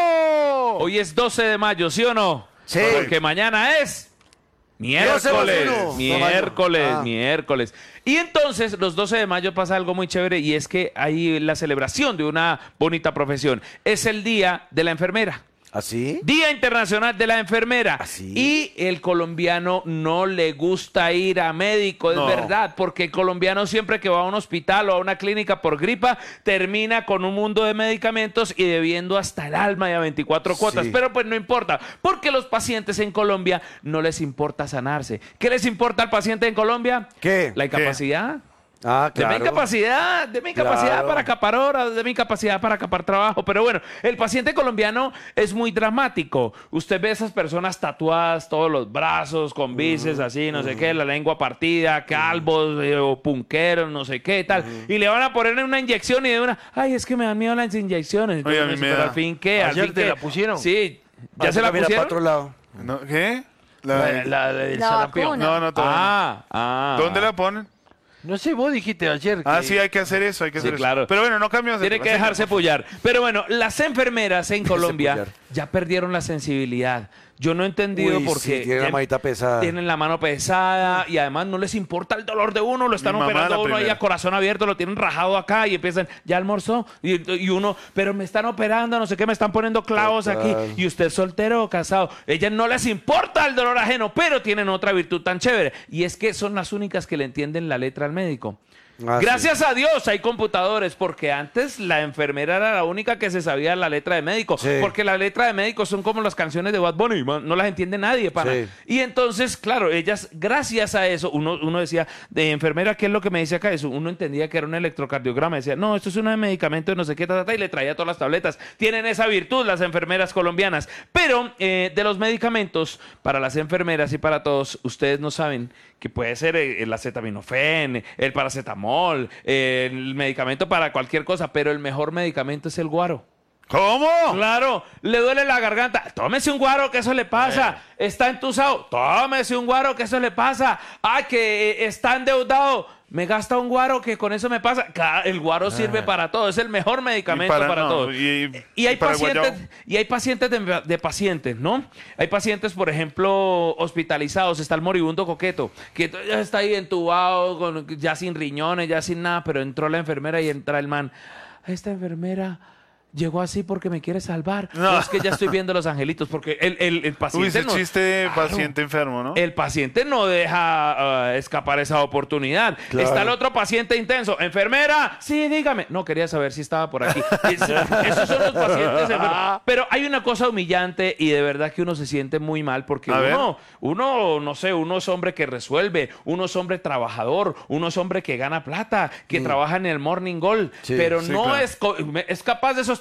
[SPEAKER 6] Hoy es 12 de mayo, ¿sí o no?
[SPEAKER 1] Sí.
[SPEAKER 6] Porque mañana es... Miércoles,
[SPEAKER 1] 12+1.
[SPEAKER 6] miércoles,
[SPEAKER 1] Ah.
[SPEAKER 6] miércoles. Y entonces, los 12 de mayo pasa algo muy chévere y es que hay la celebración de una bonita profesión. Es el Día de la Enfermera.
[SPEAKER 1] ¿Así?
[SPEAKER 6] Día Internacional de la Enfermera.
[SPEAKER 1] ¿Ah, sí?
[SPEAKER 6] Y el colombiano no le gusta ir a médico, es
[SPEAKER 2] No.
[SPEAKER 6] verdad, porque el colombiano siempre que va a un hospital o a una clínica por gripa, termina con un mundo de medicamentos y debiendo hasta el alma y a 24 cuotas.
[SPEAKER 1] Sí.
[SPEAKER 6] Pero pues no importa, porque los pacientes en Colombia no les importa sanarse. ¿Qué les importa al paciente en Colombia?
[SPEAKER 1] ¿Qué?
[SPEAKER 6] La incapacidad.
[SPEAKER 1] Ah,
[SPEAKER 6] De mi
[SPEAKER 1] claro.
[SPEAKER 6] incapacidad
[SPEAKER 1] Claro.
[SPEAKER 6] para acapar horas, de mi incapacidad para acapar trabajo. Pero bueno, el paciente colombiano es muy dramático. Usted ve a esas personas tatuadas, todos los brazos, con bíceps así, no sé qué, la lengua partida, calvos o punqueros, no sé qué, tal. Y le van a poner una inyección y de una, ay, es que me dan miedo las inyecciones.
[SPEAKER 2] Oye, a mí
[SPEAKER 6] Entonces,
[SPEAKER 2] me
[SPEAKER 6] pero
[SPEAKER 2] da.
[SPEAKER 6] al fin, ¿qué? ¿Al
[SPEAKER 4] ¿Ayer
[SPEAKER 6] fin
[SPEAKER 4] te
[SPEAKER 6] qué?
[SPEAKER 4] la pusieron?
[SPEAKER 6] Sí. ¿Ya
[SPEAKER 1] Ah,
[SPEAKER 6] se la
[SPEAKER 1] mira para otro
[SPEAKER 6] pusieron?
[SPEAKER 1] lado.
[SPEAKER 2] No, ¿qué?
[SPEAKER 4] La del
[SPEAKER 5] La
[SPEAKER 4] sarampión.
[SPEAKER 5] vacuna.
[SPEAKER 2] No, todavía
[SPEAKER 6] Ah.
[SPEAKER 2] no. ¿Dónde la ponen?
[SPEAKER 4] No sé, vos dijiste ayer que...
[SPEAKER 2] Ah, sí, hay que hacer eso, hay que
[SPEAKER 6] Sí,
[SPEAKER 2] hacer
[SPEAKER 6] claro.
[SPEAKER 2] eso. Pero bueno, no cambiamos de
[SPEAKER 6] Tiene
[SPEAKER 2] tema.
[SPEAKER 6] que dejarse pullar. Pero bueno, las enfermeras en Colombia
[SPEAKER 1] pullar.
[SPEAKER 6] ya perdieron la sensibilidad. Yo no he entendido
[SPEAKER 1] Uy,
[SPEAKER 6] por
[SPEAKER 1] sí,
[SPEAKER 6] qué.
[SPEAKER 1] tiene la
[SPEAKER 6] ya
[SPEAKER 1] manita pesada.
[SPEAKER 6] Tienen la mano pesada y además no les importa el dolor de uno. Lo están
[SPEAKER 2] Mi mamá
[SPEAKER 6] operando
[SPEAKER 2] la
[SPEAKER 6] a uno ahí
[SPEAKER 2] primera.
[SPEAKER 6] a corazón abierto, lo tienen rajado acá y empiezan, ya almorzó. Y uno, pero me están operando, no sé qué, me están poniendo clavos
[SPEAKER 1] Total.
[SPEAKER 6] aquí. Y usted soltero o casado. Ellas no les importa el dolor ajeno, pero tienen otra virtud tan chévere. Y es que son las únicas que le entienden la letra al médico.
[SPEAKER 1] Ah, sí.
[SPEAKER 6] Gracias a Dios hay computadores, porque antes la enfermera era la única que se sabía la letra de médico,
[SPEAKER 1] Sí.
[SPEAKER 6] porque la letra de médico son como las canciones de Bad Bunny, man, no las entiende nadie, pana.
[SPEAKER 1] Sí.
[SPEAKER 6] Y entonces, claro, ellas, gracias a eso, uno decía, de enfermera, ¿qué es lo que me dice acá? Eso, uno entendía que era un electrocardiograma, decía, no, esto es un medicamento de no sé qué, y le traía todas las tabletas. Tienen esa virtud las enfermeras colombianas. Pero de los medicamentos, para las enfermeras y para todos, ustedes no saben que puede ser el acetaminofén, el paracetamol, el medicamento para cualquier cosa, pero el mejor medicamento es el guaro.
[SPEAKER 2] ¿Cómo?
[SPEAKER 6] Claro, le duele la garganta, tómese un guaro que eso le pasa. Está entusado, tómese un guaro que eso le pasa. Ah, que está endeudado, me gasta un guaro que con eso me pasa. El guaro sirve para todo, es el mejor medicamento para todo. Y hay
[SPEAKER 2] para el
[SPEAKER 6] pacientes,
[SPEAKER 2] guayabo.
[SPEAKER 6] y hay pacientes de pacientes, ¿no? Hay pacientes, por ejemplo, hospitalizados. Está el moribundo coqueto, que ya está ahí entubado, ya sin riñones, ya sin nada, pero entró la enfermera y entra el man. Esta enfermera llegó así porque me quiere salvar.
[SPEAKER 2] No.
[SPEAKER 6] No, es que ya estoy viendo los angelitos, porque el paciente
[SPEAKER 2] Uy, ese
[SPEAKER 6] no...
[SPEAKER 2] chiste de
[SPEAKER 6] Claro.
[SPEAKER 2] paciente enfermo, ¿no?
[SPEAKER 6] El paciente no deja escapar esa oportunidad.
[SPEAKER 1] Claro.
[SPEAKER 6] Está el otro paciente intenso. Enfermera, sí, dígame. No, quería saber si estaba por aquí. Esos son los pacientes enfermos. Pero hay una cosa humillante y de verdad que uno se siente muy mal porque
[SPEAKER 2] A ver.
[SPEAKER 6] uno, no sé, uno es hombre que resuelve, uno es hombre trabajador, uno es hombre que gana plata, que trabaja en el Morning Gold,
[SPEAKER 1] Sí,
[SPEAKER 6] pero
[SPEAKER 2] sí,
[SPEAKER 6] no
[SPEAKER 2] claro.
[SPEAKER 6] es capaz de sostener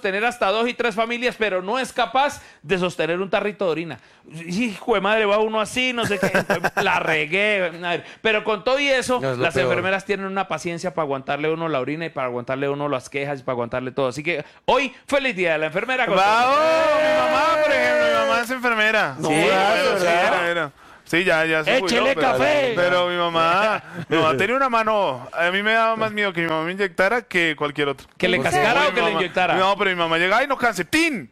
[SPEAKER 6] sostener hasta 2 y 3 familias, pero no es capaz de sostener un tarrito de orina. Hijo de madre, va uno así, no sé qué. La regué. Pero con todo y eso,
[SPEAKER 1] No, es lo
[SPEAKER 6] las
[SPEAKER 1] peor.
[SPEAKER 6] enfermeras tienen una paciencia para aguantarle uno la orina y para aguantarle uno las quejas y para aguantarle todo. Así que hoy, feliz día de la enfermera. con
[SPEAKER 2] ¡Vamos!
[SPEAKER 6] todo.
[SPEAKER 2] Mi mamá, por ejemplo, mi mamá es enfermera.
[SPEAKER 1] No,
[SPEAKER 2] Sí,
[SPEAKER 1] ¿verdad?
[SPEAKER 2] sí, era. Sí, ya se
[SPEAKER 4] Échele
[SPEAKER 2] jubiló,
[SPEAKER 4] café.
[SPEAKER 2] Pero mi mamá tenía una mano. A mí me daba más miedo que mi mamá me inyectara que cualquier otro.
[SPEAKER 6] ¿Que le
[SPEAKER 5] ¿En
[SPEAKER 6] cascara
[SPEAKER 5] serio?
[SPEAKER 6] o que le inyectara?
[SPEAKER 2] No, pero mi mamá llega, ¡ay, no canse! ¡Tin!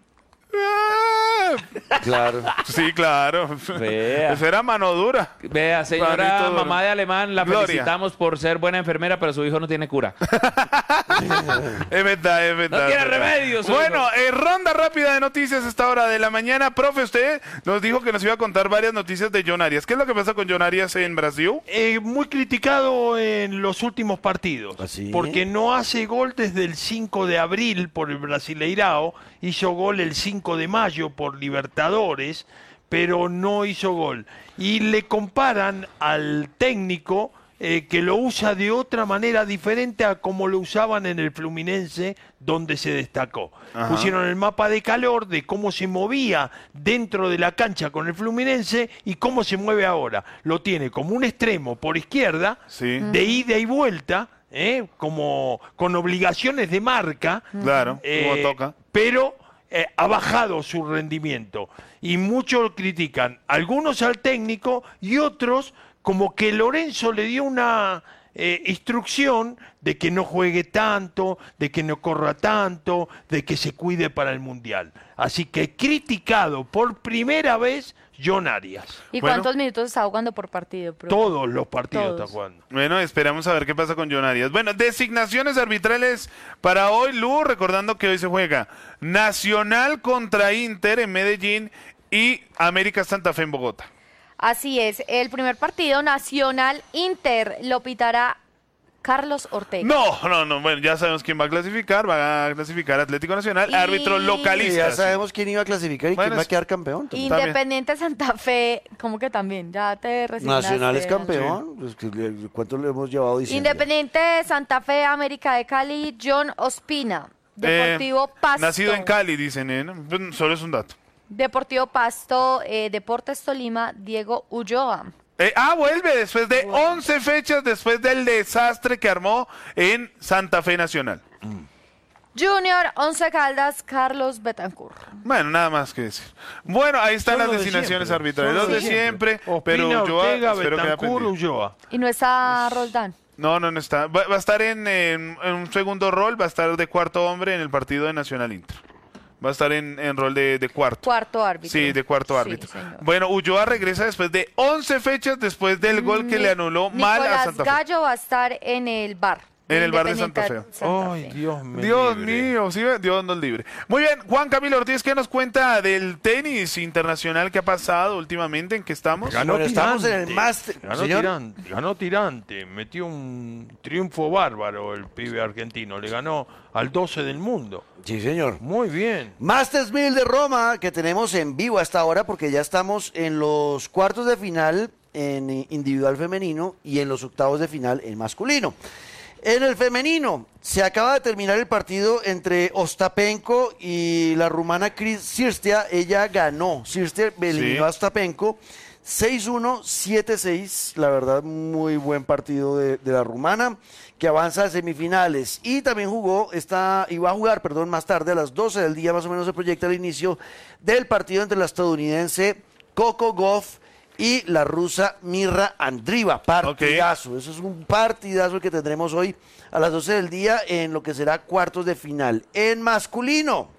[SPEAKER 1] Claro.
[SPEAKER 2] Sí, claro.
[SPEAKER 6] Vea.
[SPEAKER 2] Eso era mano dura.
[SPEAKER 6] Vea, señora
[SPEAKER 2] Manito duro.
[SPEAKER 6] mamá de Alemán, la
[SPEAKER 2] Gloria.
[SPEAKER 6] felicitamos por ser buena enfermera, pero su hijo no tiene cura.
[SPEAKER 2] Es verdad, es verdad.
[SPEAKER 6] No tiene
[SPEAKER 2] es verdad.
[SPEAKER 6] remedio, su
[SPEAKER 2] Bueno,
[SPEAKER 6] hijo.
[SPEAKER 2] ronda rápida de noticias a esta hora de la mañana. Profe, usted nos dijo que nos iba a contar varias noticias de John Arias. ¿Qué es lo que pasa con John Arias en Brasil?
[SPEAKER 4] Muy criticado en los últimos partidos,
[SPEAKER 1] ¿Ah, sí?
[SPEAKER 4] porque no hace gol desde el 5 de abril por el Brasileirao, hizo gol el 5 de mayo por Libertadores, pero no hizo gol. Y le comparan al técnico que lo usa de otra manera diferente a como lo usaban en el Fluminense, donde se destacó.
[SPEAKER 2] Ajá.
[SPEAKER 4] Pusieron el mapa de calor de cómo se movía dentro de la cancha con el Fluminense y cómo se mueve ahora. Lo tiene como un extremo por izquierda,
[SPEAKER 2] Sí.
[SPEAKER 4] de ida y vuelta, como con obligaciones de marca,
[SPEAKER 2] Claro, como toca.
[SPEAKER 4] pero ha bajado su rendimiento. Y muchos lo critican, algunos al técnico y otros como que Lorenzo le dio una instrucción de que no juegue tanto, de que no corra tanto, de que se cuide para el Mundial. Así que criticado por primera vez John Arias.
[SPEAKER 5] ¿Y
[SPEAKER 2] Bueno.
[SPEAKER 5] cuántos minutos está jugando por partido? profe?
[SPEAKER 4] Todos los partidos
[SPEAKER 5] Todos.
[SPEAKER 4] está jugando.
[SPEAKER 2] Bueno, esperamos a ver qué pasa con John Arias. Bueno, designaciones arbitrales para hoy, Lu, recordando que hoy se juega Nacional contra Inter en Medellín y América Santa Fe en Bogotá.
[SPEAKER 5] Así es, el primer partido Nacional Inter lo pitará Carlos Ortega.
[SPEAKER 2] No, bueno, ya sabemos quién va a clasificar Atlético Nacional,
[SPEAKER 5] Y-
[SPEAKER 2] árbitro
[SPEAKER 1] Y
[SPEAKER 2] localista.
[SPEAKER 1] ya sabemos quién iba a clasificar y
[SPEAKER 2] Bueno,
[SPEAKER 1] quién va a
[SPEAKER 2] es-
[SPEAKER 1] quedar campeón. también.
[SPEAKER 5] Independiente Santa Fe, ¿cómo que también? Ya te resignaste.
[SPEAKER 1] Nacional es campeón. Pues, ¿cuánto le hemos llevado diciendo?
[SPEAKER 5] Independiente Santa Fe, América de Cali, John Ospina. Deportivo Pasto.
[SPEAKER 2] Nacido en Cali, dicen, ¿no? Pues, solo es un dato.
[SPEAKER 5] Deportivo Pasto, Deportes Tolima, Diego Ulloa.
[SPEAKER 2] Vuelve después de 11 fechas, después del desastre que armó en Santa Fe Nacional.
[SPEAKER 5] Junior, Once Caldas, Carlos Betancourt.
[SPEAKER 2] Bueno, nada más que decir. Bueno, ahí están
[SPEAKER 4] Son
[SPEAKER 2] las
[SPEAKER 4] los de
[SPEAKER 2] designaciones
[SPEAKER 4] siempre.
[SPEAKER 2] arbitrales.
[SPEAKER 4] Son
[SPEAKER 2] Los de
[SPEAKER 4] los de
[SPEAKER 2] siempre,
[SPEAKER 4] Ospina,
[SPEAKER 2] pero Ulloa
[SPEAKER 4] Ortega,
[SPEAKER 2] espero que haya
[SPEAKER 4] Betancourt,
[SPEAKER 2] aprendido.
[SPEAKER 4] Ulloa.
[SPEAKER 5] Y no está Roldán.
[SPEAKER 2] No está. Va a estar en un segundo rol, va a estar de cuarto hombre en el partido de Nacional Inter. Va a estar en rol de cuarto.
[SPEAKER 5] Cuarto árbitro.
[SPEAKER 2] Sí, de cuarto
[SPEAKER 5] Sí,
[SPEAKER 2] árbitro.
[SPEAKER 5] señor.
[SPEAKER 2] Bueno, Ulloa regresa después de 11 fechas después del gol que le anuló mal a
[SPEAKER 5] Nicolás
[SPEAKER 2] Santa Fe.
[SPEAKER 5] Gallo va a estar en el bar.
[SPEAKER 2] En el bar de Santa
[SPEAKER 5] Independiente
[SPEAKER 2] Fe.
[SPEAKER 4] Ay,
[SPEAKER 5] Fe.
[SPEAKER 4] Dios mío.
[SPEAKER 2] Dios mío, sí, Dios nos libre. Muy bien, Juan Camilo Ortiz, ¿qué nos cuenta del tenis internacional que ha pasado últimamente? ¿En qué estamos?
[SPEAKER 4] Ganó
[SPEAKER 1] Bueno, estamos en
[SPEAKER 4] tirante.
[SPEAKER 1] el Master.
[SPEAKER 4] Ganó
[SPEAKER 1] Señor.
[SPEAKER 4] ganó tirante. Metió un triunfo bárbaro el pibe argentino. Le ganó al 12 del mundo.
[SPEAKER 1] Sí, señor.
[SPEAKER 4] Muy bien.
[SPEAKER 1] Masters 1000 de Roma, que tenemos en vivo hasta ahora, porque ya estamos en los cuartos de final en individual femenino y en los octavos de final en masculino. En el femenino, se acaba de terminar el partido entre Ostapenko y la rumana Chris Cirstea. Ella ganó. Cirstea eliminó a Ostapenko 6-1, 7-6. La verdad, muy buen partido de la rumana, que avanza a semifinales. Y también iba a jugar, más tarde, a las 12 del día, más o menos se proyecta el inicio del partido entre la estadounidense Coco Gauff y la rusa Mirra Andrieva. Partidazo. Eso es un partidazo el que tendremos hoy a las 12 del día en lo que será cuartos de final. En masculino,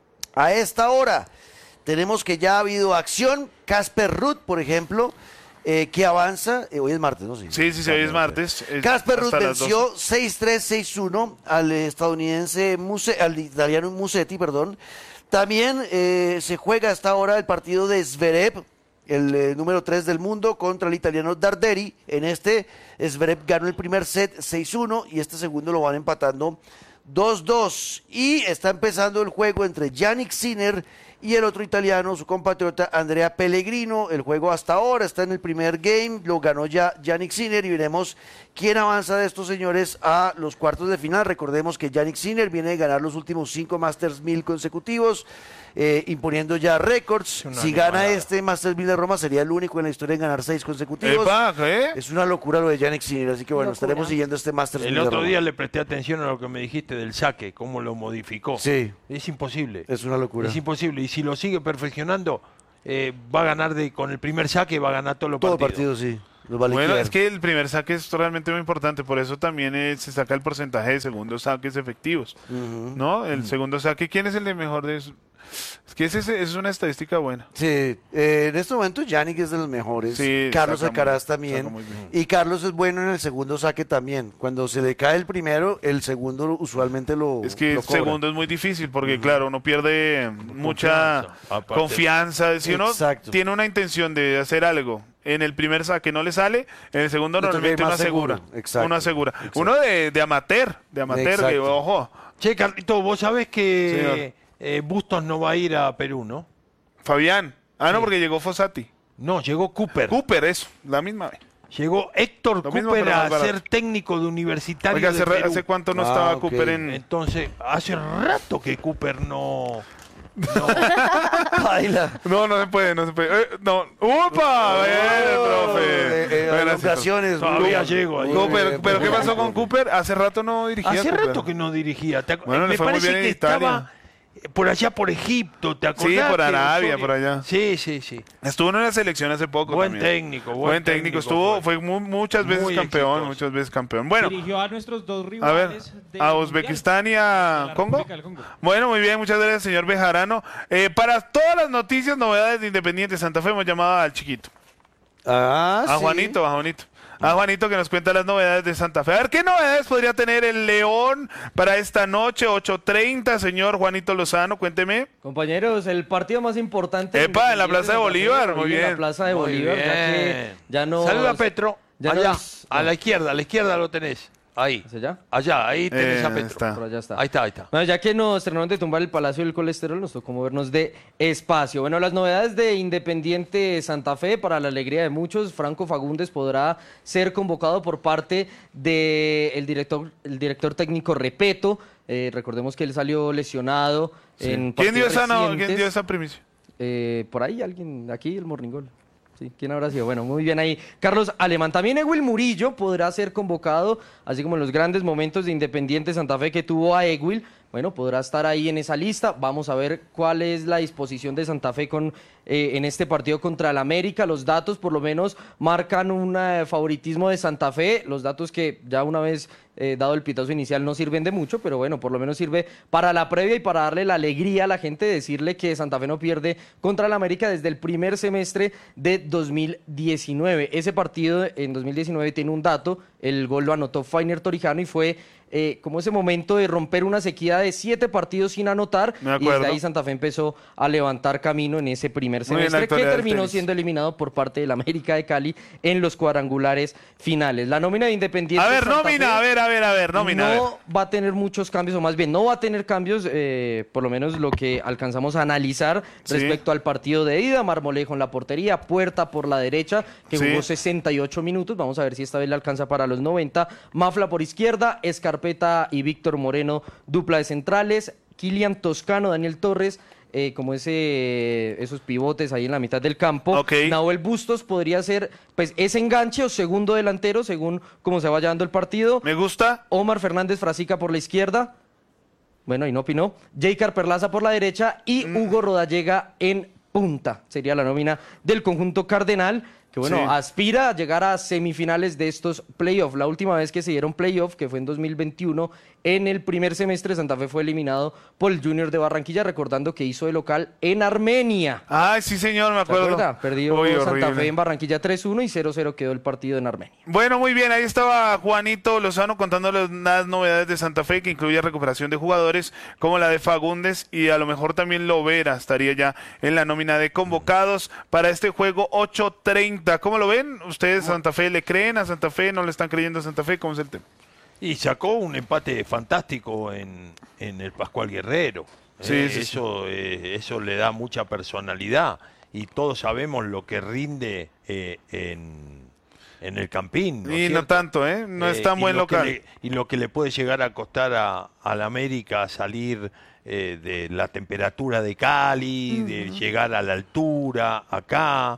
[SPEAKER 1] a esta hora, tenemos que ya ha habido acción. Casper Ruud, por ejemplo, que avanza. Hoy es martes, ¿no?
[SPEAKER 2] Sí, hoy es martes.
[SPEAKER 1] Casper Ruud
[SPEAKER 2] hasta las
[SPEAKER 1] venció 6-3, 6-1 al estadounidense, al italiano Musetti, perdón. También se juega hasta ahora el partido de Zverev, el número 3 del mundo, contra el italiano Darderi. En este, Zverev ganó el primer set 6-1 y este segundo lo van empatando 2-2. Y está empezando el juego entre Yannick Sinner y el otro italiano, su compatriota Andrea Pellegrino. El juego hasta ahora está en el primer game, lo ganó ya Jannik Sinner y veremos quién avanza de estos señores a los cuartos de final. Recordemos que Jannik Sinner viene de ganar los últimos 5 Masters 1000 consecutivos, imponiendo ya récords. Si gana este Masters 1000 de Roma, sería el único en la historia en ganar 6 consecutivos.
[SPEAKER 2] Epa, ¿qué?
[SPEAKER 1] Es una locura lo de Jannik Sinner, así que bueno, estaremos siguiendo este Masters 1000
[SPEAKER 4] El
[SPEAKER 1] de
[SPEAKER 4] otro
[SPEAKER 1] Roma.
[SPEAKER 4] día le presté atención a lo que me dijiste del saque, cómo lo modificó.
[SPEAKER 1] Sí.
[SPEAKER 4] Es imposible.
[SPEAKER 1] Es una locura.
[SPEAKER 4] Es imposible. Y si lo sigue perfeccionando, va a ganar con el primer saque, va a ganar todos los
[SPEAKER 1] Todo
[SPEAKER 4] partidos.
[SPEAKER 1] partido, sí. Los va a
[SPEAKER 2] Bueno,
[SPEAKER 1] liquidar.
[SPEAKER 2] es que el primer saque es realmente muy importante, por eso también se saca el porcentaje de segundos saques efectivos, ¿no? El segundo saque, ¿quién es el de mejor de eso? Es que es una estadística buena.
[SPEAKER 1] Sí, en este momento Jannik es de los mejores.
[SPEAKER 2] Sí,
[SPEAKER 1] Carlos
[SPEAKER 2] saca
[SPEAKER 1] Alcaraz
[SPEAKER 2] saca
[SPEAKER 1] también.
[SPEAKER 2] muy bien.
[SPEAKER 1] Y Carlos es bueno en el segundo saque también. Cuando se le cae el primero, el segundo usualmente lo
[SPEAKER 2] Es que
[SPEAKER 1] lo
[SPEAKER 2] el
[SPEAKER 1] cobra.
[SPEAKER 2] segundo es muy difícil porque, claro, uno pierde mucha
[SPEAKER 4] Aparte.
[SPEAKER 2] confianza. Si uno
[SPEAKER 1] Exacto.
[SPEAKER 2] tiene una intención de hacer algo en el primer saque no le sale, en el segundo
[SPEAKER 1] Le toca ir
[SPEAKER 2] normalmente uno
[SPEAKER 1] más
[SPEAKER 2] asegura.
[SPEAKER 1] seguro. Exacto.
[SPEAKER 2] Uno asegura.
[SPEAKER 1] Exacto.
[SPEAKER 2] Uno de amateur, que,
[SPEAKER 1] Exacto.
[SPEAKER 2] ojo,
[SPEAKER 4] Che, Carlito, vos sabés que Bustos no va a ir a Perú, ¿no?
[SPEAKER 2] Fabián. No, porque llegó Fossati.
[SPEAKER 4] No, llegó Cooper.
[SPEAKER 2] Cooper, eso, la misma vez.
[SPEAKER 4] Llegó Héctor
[SPEAKER 2] Lo mismo,
[SPEAKER 4] Cooper
[SPEAKER 2] pero más
[SPEAKER 4] a
[SPEAKER 2] barato.
[SPEAKER 4] ser técnico de Universitario
[SPEAKER 2] Oiga,
[SPEAKER 4] de Perú.
[SPEAKER 2] ¿hace cuánto no
[SPEAKER 1] Ah,
[SPEAKER 2] estaba
[SPEAKER 1] ok.
[SPEAKER 2] Cooper en...?
[SPEAKER 4] Entonces, hace rato que Cooper no...
[SPEAKER 1] Baila.
[SPEAKER 2] No se puede. No. ¡Upa! Bien, profe. Buenas,
[SPEAKER 1] Ocasiones.
[SPEAKER 4] Todavía llego ahí.
[SPEAKER 2] Cooper, ¿pero qué pasó con Cooper? Hace rato no dirigía.
[SPEAKER 4] Hace
[SPEAKER 2] Cooper.
[SPEAKER 4] rato que no dirigía.
[SPEAKER 2] Bueno, le
[SPEAKER 4] Me
[SPEAKER 2] fue muy
[SPEAKER 4] parece
[SPEAKER 2] bien en
[SPEAKER 4] que
[SPEAKER 2] Italia.
[SPEAKER 4] estaba por allá por Egipto, ¿te acordás?
[SPEAKER 2] Sí, por
[SPEAKER 4] que
[SPEAKER 2] Arabia,
[SPEAKER 4] Osorio-
[SPEAKER 2] por allá.
[SPEAKER 4] Sí.
[SPEAKER 2] Estuvo en la selección hace poco
[SPEAKER 4] Buen
[SPEAKER 2] también.
[SPEAKER 4] técnico,
[SPEAKER 2] Buen técnico. Estuvo, fue muchas veces
[SPEAKER 4] Muy
[SPEAKER 2] campeón,
[SPEAKER 4] exitoso.
[SPEAKER 2] muchas veces campeón. Bueno,
[SPEAKER 9] Dirigió a nuestros dos
[SPEAKER 2] a ver,
[SPEAKER 9] rivales
[SPEAKER 2] a Uzbekistán y a
[SPEAKER 9] la
[SPEAKER 2] Congo.
[SPEAKER 9] República del Congo.
[SPEAKER 2] Bueno, muy bien, muchas gracias, señor Bejarano. Para todas las noticias, novedades de Independiente Santa Fe, hemos llamado al chiquito.
[SPEAKER 1] Ah,
[SPEAKER 2] A
[SPEAKER 1] sí.
[SPEAKER 2] Juanito, A Juanito que nos cuenta las novedades de Santa Fe. A ver, ¿qué novedades podría tener el León para esta noche, 8:30, señor Juanito Lozano? Cuénteme.
[SPEAKER 10] Compañeros, el partido más importante.
[SPEAKER 2] Epa, en la Plaza de
[SPEAKER 10] Independiente
[SPEAKER 2] Bolívar,
[SPEAKER 10] Santa Fe,
[SPEAKER 2] muy
[SPEAKER 10] en
[SPEAKER 2] bien.
[SPEAKER 10] la Plaza de
[SPEAKER 4] Muy
[SPEAKER 10] Bolívar, ya que
[SPEAKER 4] bien.
[SPEAKER 10] ya no.
[SPEAKER 4] Saluda a Petro.
[SPEAKER 10] ya
[SPEAKER 4] Allá,
[SPEAKER 10] nos-
[SPEAKER 4] a la izquierda lo tenés. Ahí.
[SPEAKER 10] ¿Hacia allá?
[SPEAKER 4] Allá, ahí tenés a Petro.
[SPEAKER 2] Está.
[SPEAKER 10] Por allá está.
[SPEAKER 4] Ahí está.
[SPEAKER 10] Bueno, ya que nos terminaron de tumbar el Palacio del Colesterol, nos tocó movernos de espacio. Bueno, las novedades de Independiente Santa Fe, para la alegría de muchos, Franco Fagundes podrá ser convocado por parte del director técnico Repeto. Recordemos que él salió lesionado en
[SPEAKER 2] ¿Quién dio
[SPEAKER 10] partidos
[SPEAKER 2] esa
[SPEAKER 10] recientes.
[SPEAKER 2] primicia?
[SPEAKER 10] Por ahí alguien, aquí el Morningol. Sí, ¿quién habrá sido? Bueno, muy bien ahí. Carlos Alemán. También Ewil Murillo podrá ser convocado, así como en los grandes momentos de Independiente Santa Fe que tuvo a Ewil. Bueno, podrá estar ahí en esa lista. Vamos a ver cuál es la disposición de Santa Fe en este partido contra el América. Los datos por lo menos marcan un favoritismo de Santa Fe. Los datos que ya una vez dado el pitazo inicial no sirven de mucho, pero bueno, por lo menos sirve para la previa y para darle la alegría a la gente, decirle que Santa Fe no pierde contra el América desde el primer semestre de 2019. Ese partido en 2019 tiene un dato, el gol lo anotó Fainer Torijano y fue como ese momento de romper una sequía de 7 partidos sin anotar,
[SPEAKER 2] Me
[SPEAKER 10] y
[SPEAKER 2] acuerdo.
[SPEAKER 10] desde ahí Santa Fe empezó a levantar camino en ese primer
[SPEAKER 2] Muy bien, la
[SPEAKER 10] semestre, que
[SPEAKER 2] actualidad del
[SPEAKER 10] terminó
[SPEAKER 2] tenis.
[SPEAKER 10] siendo eliminado por parte del América de Cali en los cuadrangulares finales. La nómina de Independiente
[SPEAKER 2] A ver,
[SPEAKER 10] Santa
[SPEAKER 2] nómina,
[SPEAKER 10] Fe
[SPEAKER 2] a ver, nómina. a ver.
[SPEAKER 10] no va a tener muchos cambios, o más bien no va a tener cambios, por lo menos lo que alcanzamos a analizar
[SPEAKER 2] Sí.
[SPEAKER 10] respecto al partido de ida. Marmolejo en la portería, Puerta por la derecha, que
[SPEAKER 2] Sí.
[SPEAKER 10] jugó 68 minutos. Vamos a ver si esta vez le alcanza para los 90. Mafla por izquierda, Escarpeta y Víctor Moreno, dupla de centrales. Kilian Toscano, Daniel Torres, como esos pivotes ahí en la mitad del campo.
[SPEAKER 2] Ok.
[SPEAKER 10] Nahuel Bustos podría ser pues ese enganche o segundo delantero, según cómo se vaya dando el partido.
[SPEAKER 2] Me gusta.
[SPEAKER 10] Omar Fernández Frasica por la izquierda. Bueno, ahí no opinó. Jaycar Perlaza por la derecha y Hugo Rodallega en punta. Sería la nómina del conjunto cardenal, que bueno,
[SPEAKER 2] Sí.
[SPEAKER 10] aspira a llegar a semifinales de estos playoffs. La última vez que se dieron playoffs, que fue en 2021, en el primer semestre Santa Fe fue eliminado por el Junior de Barranquilla, recordando que hizo de local en Armenia.
[SPEAKER 2] Ay, sí, señor, me
[SPEAKER 10] ¿Se
[SPEAKER 2] acuerdo.
[SPEAKER 10] acuerda? Perdió
[SPEAKER 2] Uy,
[SPEAKER 10] Santa
[SPEAKER 2] horrible.
[SPEAKER 10] Fe en Barranquilla 3-1 y 0-0 quedó el partido en Armenia.
[SPEAKER 2] Bueno, muy bien, ahí estaba Juanito Lozano contándoles las novedades de Santa Fe, que incluye recuperación de jugadores como la de Fagundes y a lo mejor también Lovera estaría ya en la nómina de convocados para este juego 8:30. ¿Cómo lo ven? ¿Ustedes a Santa Fe le creen? ¿A Santa Fe no le están creyendo a Santa Fe? ¿Cómo es el tema?
[SPEAKER 4] Y sacó un empate fantástico en el Pascual Guerrero.
[SPEAKER 2] Sí, sí,
[SPEAKER 4] Eso le da mucha personalidad y todos sabemos lo que rinde en el Campín.
[SPEAKER 2] Y no
[SPEAKER 4] cierto?
[SPEAKER 2] tanto, ¿eh? No es tan
[SPEAKER 4] y
[SPEAKER 2] buen
[SPEAKER 4] lo que
[SPEAKER 2] local.
[SPEAKER 4] y lo que le puede llegar a costar a la América salir de la temperatura de Cali, de llegar a la altura acá.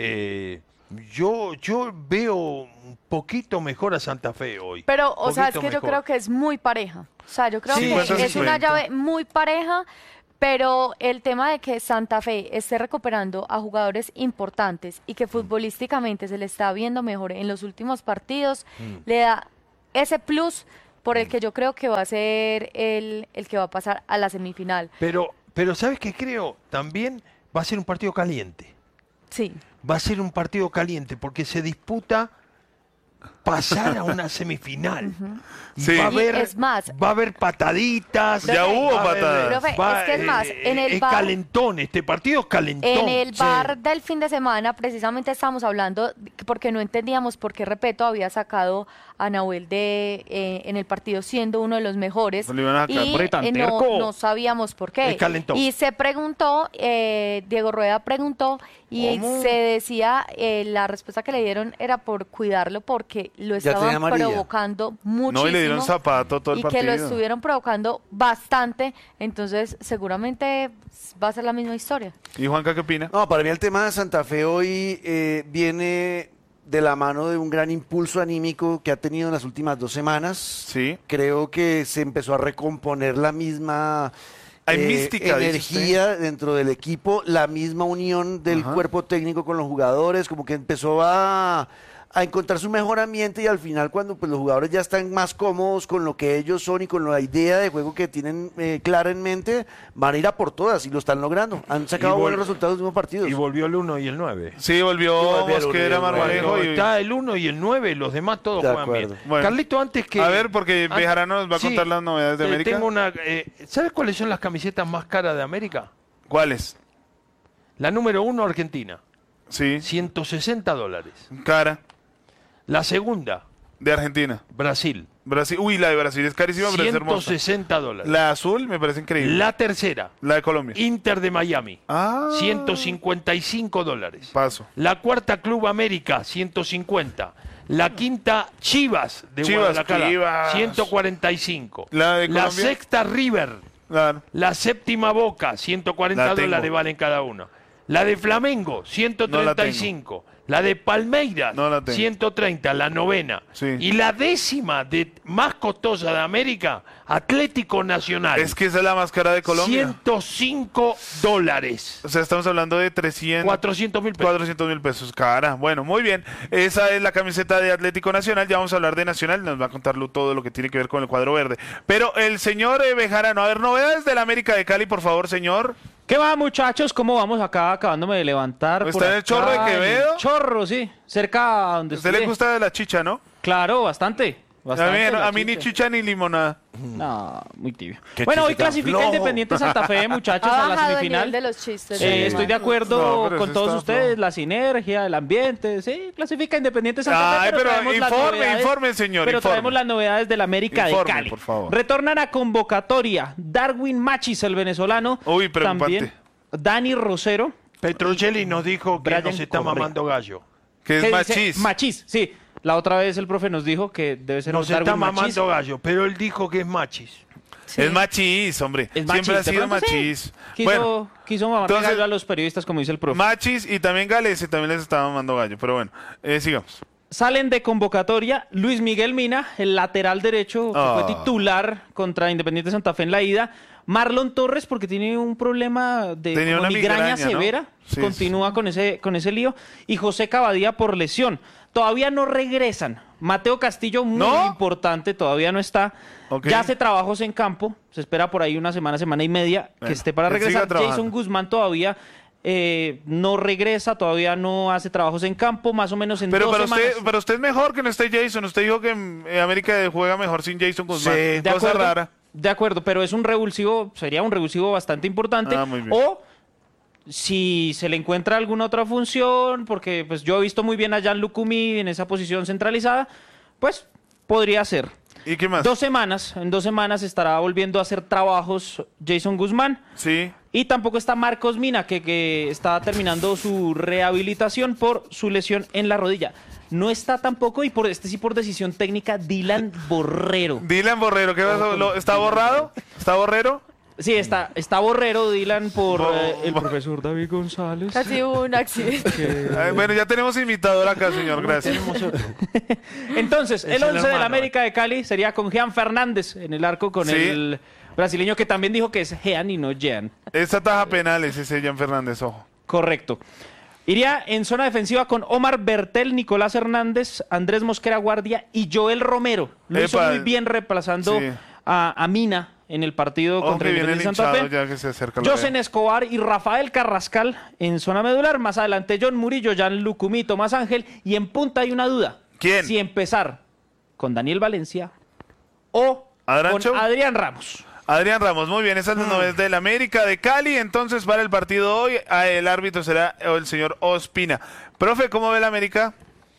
[SPEAKER 4] Yo veo un poquito mejor a Santa Fe hoy.
[SPEAKER 5] Pero, o sea, es
[SPEAKER 4] Poquito
[SPEAKER 5] que yo
[SPEAKER 4] mejor.
[SPEAKER 5] creo que es muy pareja. O sea, yo creo
[SPEAKER 2] Sí,
[SPEAKER 5] que
[SPEAKER 2] 50-50.
[SPEAKER 5] es una llave muy pareja, pero el tema de que Santa Fe esté recuperando a jugadores importantes y que futbolísticamente se le está viendo mejor en los últimos partidos, le da ese plus por el que yo creo que va a ser el que va a pasar a la semifinal.
[SPEAKER 4] Pero ¿sabes qué creo? También va a ser un partido caliente.
[SPEAKER 5] Sí.
[SPEAKER 4] Va a ser un partido caliente porque se disputa pasar a una semifinal. Y
[SPEAKER 2] Sí.
[SPEAKER 4] va a
[SPEAKER 5] Y
[SPEAKER 4] haber,
[SPEAKER 5] es más,
[SPEAKER 4] va a haber pataditas.
[SPEAKER 2] Ya
[SPEAKER 5] Profe,
[SPEAKER 2] hubo
[SPEAKER 4] va a haber-
[SPEAKER 2] patadas.
[SPEAKER 5] Profe, es que es más, en el
[SPEAKER 4] es
[SPEAKER 5] bar-
[SPEAKER 4] calentón, este partido es calentón.
[SPEAKER 5] En el bar del fin de semana, precisamente estábamos hablando, porque no entendíamos por qué Repeto había sacado a Nahuel en el partido siendo uno de los mejores.
[SPEAKER 2] Lo iban a sacar
[SPEAKER 5] Y
[SPEAKER 2] por
[SPEAKER 10] tan
[SPEAKER 5] no,
[SPEAKER 10] terco.
[SPEAKER 5] no sabíamos por qué.
[SPEAKER 4] Es calentón.
[SPEAKER 5] Y se preguntó, Diego Rueda preguntó, y
[SPEAKER 4] ¿Cómo?
[SPEAKER 5] se decía, la respuesta que le dieron era por cuidarlo, porque lo
[SPEAKER 1] Ya tenía
[SPEAKER 5] estaban
[SPEAKER 1] amarilla.
[SPEAKER 5] provocando muchísimo.
[SPEAKER 2] No, y le dieron zapato todo el
[SPEAKER 5] y
[SPEAKER 2] partido.
[SPEAKER 5] que lo estuvieron provocando bastante, entonces seguramente va a ser la misma historia.
[SPEAKER 2] ¿Y Juanca qué opina?
[SPEAKER 1] No, para mí el tema de Santa Fe hoy viene de la mano de un gran impulso anímico que ha tenido en las últimas 2 semanas.
[SPEAKER 2] Sí.
[SPEAKER 1] Creo que se empezó a recomponer la misma
[SPEAKER 2] Hay mística, dice
[SPEAKER 1] energía dentro del equipo, la misma unión del
[SPEAKER 2] Ajá.
[SPEAKER 1] cuerpo técnico con los jugadores, como que empezó a encontrar su mejor ambiente y al final cuando pues, los jugadores ya están más cómodos con lo que ellos son y con la idea de juego que tienen clara en mente, van a ir a por todas y lo están logrando. Han sacado
[SPEAKER 4] Y
[SPEAKER 1] buenos resultados en los últimos partidos.
[SPEAKER 4] Y volvió el 1 y el 9.
[SPEAKER 2] Sí, volvió
[SPEAKER 1] volvió el
[SPEAKER 2] Mosquera,
[SPEAKER 1] uno y el
[SPEAKER 2] Marmolejo
[SPEAKER 4] Cuando
[SPEAKER 2] y...
[SPEAKER 4] está el 1 y el 9, los demás todos
[SPEAKER 1] De
[SPEAKER 4] juegan bien.
[SPEAKER 1] acuerdo.
[SPEAKER 2] Bueno.
[SPEAKER 4] Carlito, antes que...
[SPEAKER 2] A ver, porque Bejarano nos va a contar las novedades de América.
[SPEAKER 4] Tengo una, ¿sabes cuáles son las camisetas más caras de América?
[SPEAKER 2] ¿Cuáles?
[SPEAKER 4] La número 1, Argentina,
[SPEAKER 2] Sí,
[SPEAKER 4] $160.
[SPEAKER 2] cara.
[SPEAKER 4] La segunda,
[SPEAKER 2] De Argentina.
[SPEAKER 4] Brasil,
[SPEAKER 2] Brasil. Uy, la de Brasil es carísima, pero es hermosa.
[SPEAKER 4] $160.
[SPEAKER 2] La azul me parece increíble.
[SPEAKER 4] La tercera,
[SPEAKER 2] La de Colombia.
[SPEAKER 4] Inter de Miami,
[SPEAKER 2] Ah.
[SPEAKER 4] $155.
[SPEAKER 2] Paso.
[SPEAKER 4] La cuarta, Club América, 150. La quinta, Chivas de
[SPEAKER 2] Chivas,
[SPEAKER 4] Guadalajara,
[SPEAKER 2] Chivas.
[SPEAKER 4] 145.
[SPEAKER 2] La de
[SPEAKER 4] La
[SPEAKER 2] Colombia.
[SPEAKER 4] sexta, River.
[SPEAKER 2] Claro.
[SPEAKER 4] La séptima, Boca, $140
[SPEAKER 2] La tengo.
[SPEAKER 4] valen cada una. La de Flamengo, 135. La de Palmeiras,
[SPEAKER 2] No la tengo.
[SPEAKER 4] 130, la novena.
[SPEAKER 2] Sí.
[SPEAKER 4] Y la décima más costosa de América, Atlético Nacional.
[SPEAKER 2] Es que esa es la más cara de Colombia.
[SPEAKER 4] $105.
[SPEAKER 2] O sea, estamos hablando de 300...
[SPEAKER 4] 400.000 pesos.
[SPEAKER 2] 400.000 pesos, cara. Bueno, muy bien. Esa es la camiseta de Atlético Nacional. Ya vamos a hablar de Nacional. Nos va a contar todo lo que tiene que ver con el cuadro verde. Pero el señor Bejarano, a ver, novedades de la América de Cali, por favor, señor.
[SPEAKER 10] ¿Qué va, muchachos? ¿Cómo vamos acá acabándome de levantar?
[SPEAKER 2] ¿Está
[SPEAKER 10] por
[SPEAKER 2] en el Chorro de
[SPEAKER 10] acá, en el
[SPEAKER 2] Quevedo?
[SPEAKER 10] Chorro, sí. Cerca a donde
[SPEAKER 2] A usted le
[SPEAKER 10] estudié.
[SPEAKER 2] gusta de la chicha, ¿no?
[SPEAKER 10] Claro, bastante.
[SPEAKER 2] A
[SPEAKER 10] bastante
[SPEAKER 2] mí,
[SPEAKER 10] la
[SPEAKER 2] a mí ni
[SPEAKER 10] chicha.
[SPEAKER 2] chicha ni limonada.
[SPEAKER 10] No, muy tibio.
[SPEAKER 1] Qué
[SPEAKER 10] Bueno, hoy
[SPEAKER 1] chiste tan
[SPEAKER 10] clasifica
[SPEAKER 1] flojo.
[SPEAKER 10] Independiente Santa Fe, muchachos,
[SPEAKER 5] Ha
[SPEAKER 10] a la
[SPEAKER 5] bajado el nivel
[SPEAKER 10] semifinal.
[SPEAKER 5] de los chistes.
[SPEAKER 10] Estoy de acuerdo
[SPEAKER 2] No, pero
[SPEAKER 10] con
[SPEAKER 2] eso
[SPEAKER 10] todos
[SPEAKER 2] está
[SPEAKER 10] ustedes,
[SPEAKER 2] flojo.
[SPEAKER 10] la sinergia, el ambiente, sí, clasifica Independiente Santa
[SPEAKER 2] Ay,
[SPEAKER 10] Fe.
[SPEAKER 2] pero
[SPEAKER 10] traemos las
[SPEAKER 2] informe,
[SPEAKER 10] novedades-
[SPEAKER 2] informe, señor,
[SPEAKER 10] Pero
[SPEAKER 2] informe.
[SPEAKER 10] traemos las novedades de la América
[SPEAKER 2] Informe,
[SPEAKER 10] de Cali.
[SPEAKER 2] por favor.
[SPEAKER 10] Retornan a convocatoria Darwin Machis, el venezolano.
[SPEAKER 2] Uy, preocupante.
[SPEAKER 10] También Dani Rosero.
[SPEAKER 4] Petrocelli nos dijo que
[SPEAKER 10] Brian
[SPEAKER 4] nos está
[SPEAKER 10] Correa.
[SPEAKER 4] mamando gallo.
[SPEAKER 2] Que es
[SPEAKER 10] ¿Qué dice?
[SPEAKER 2] machis.
[SPEAKER 10] Machis, sí. La otra vez el profe nos dijo que debe ser
[SPEAKER 4] Nos
[SPEAKER 10] un Darwin
[SPEAKER 4] está
[SPEAKER 10] Machis.
[SPEAKER 4] mamando gallo, pero él dijo que es machis.
[SPEAKER 2] Es machis, hombre.
[SPEAKER 10] Es
[SPEAKER 2] Siempre
[SPEAKER 10] machis,
[SPEAKER 2] ha
[SPEAKER 10] de
[SPEAKER 2] sido
[SPEAKER 10] pronto sí.
[SPEAKER 2] machis.
[SPEAKER 10] Quiso,
[SPEAKER 2] Bueno,
[SPEAKER 10] quiso mamar
[SPEAKER 2] entonces-
[SPEAKER 10] gallo a los periodistas, como dice el profe.
[SPEAKER 2] machis y también Galese también les estaba mandando gallo. Pero bueno, sigamos.
[SPEAKER 10] Salen de convocatoria Luis Miguel Mina, el lateral derecho, que fue titular contra Independiente Santa Fe en la ida. Marlon Torres, porque tiene un problema de
[SPEAKER 2] Tenía
[SPEAKER 10] como
[SPEAKER 2] una
[SPEAKER 10] migraña
[SPEAKER 2] migraña, ¿no?
[SPEAKER 10] severa,
[SPEAKER 2] Sí,
[SPEAKER 10] continúa con ese lío. Y José Cavadía por lesión. Todavía no regresan. Mateo Castillo, muy
[SPEAKER 2] ¿No?
[SPEAKER 10] importante, todavía no está.
[SPEAKER 2] Ok.
[SPEAKER 10] Ya hace trabajos en campo. Se espera por ahí una semana y media
[SPEAKER 2] Bueno,
[SPEAKER 10] que esté para
[SPEAKER 2] que siga
[SPEAKER 10] regresar.
[SPEAKER 2] trabajando.
[SPEAKER 10] Jason Guzmán todavía no regresa, todavía no hace trabajos en campo, más o menos en
[SPEAKER 2] Pero
[SPEAKER 10] 2
[SPEAKER 2] para
[SPEAKER 10] semanas.
[SPEAKER 2] usted, para usted es mejor que no esté Jason. Usted dijo que América juega mejor sin Jason Guzmán.
[SPEAKER 1] Sí.
[SPEAKER 10] De
[SPEAKER 2] Cosa
[SPEAKER 10] acuerdo,
[SPEAKER 2] rara.
[SPEAKER 10] de acuerdo, pero es un revulsivo, sería un revulsivo bastante importante.
[SPEAKER 2] Ah, muy bien.
[SPEAKER 10] O si se le encuentra alguna otra función, porque pues yo he visto muy bien a Jan Lucumí en esa posición centralizada, pues podría ser.
[SPEAKER 2] ¿Y qué más?
[SPEAKER 9] En 2 semanas estará volviendo a hacer trabajos Jason Guzmán.
[SPEAKER 2] Sí.
[SPEAKER 9] Y tampoco está Marcos Mina, que está terminando su rehabilitación por su lesión en la rodilla. No está tampoco, y por decisión técnica, Dylan Borrero.
[SPEAKER 2] Dylan Borrero, ¿qué pasó? ¿Está borrado? ¿Está Borrero?
[SPEAKER 9] Sí, está Borrero, Dylan, por el profesor David González.
[SPEAKER 5] Casi hubo un accidente.
[SPEAKER 2] Bueno, ya tenemos invitador acá, señor, gracias.
[SPEAKER 9] Entonces, el 11 del América de Cali sería con Jean Fernández en el arco, con el brasileño que también dijo que es Jean y no Jean.
[SPEAKER 2] Esta taja penal es ese Jean Fernández, ojo.
[SPEAKER 9] Correcto. Iría en zona defensiva con Omar Bertel, Nicolás Hernández, Andrés Mosquera Guardia y Joel Romero. Lo hizo muy bien reemplazando a Mina en el partido contra el Independiente Santa Fe. Josen Escobar y Rafael Carrascal en zona medular. Más adelante John Murillo, Jan Lucumí, Tomás Ángel. Y en punta hay una duda.
[SPEAKER 2] ¿Quién?
[SPEAKER 9] Si empezar con Daniel Valencia o
[SPEAKER 2] ¿Adrancho?
[SPEAKER 9] con Adrián Ramos.
[SPEAKER 2] Adrián Ramos, muy bien, esa es la novedad del América de Cali. Entonces, para el partido hoy, el árbitro será el señor Ospina. Profe, ¿cómo ve el América?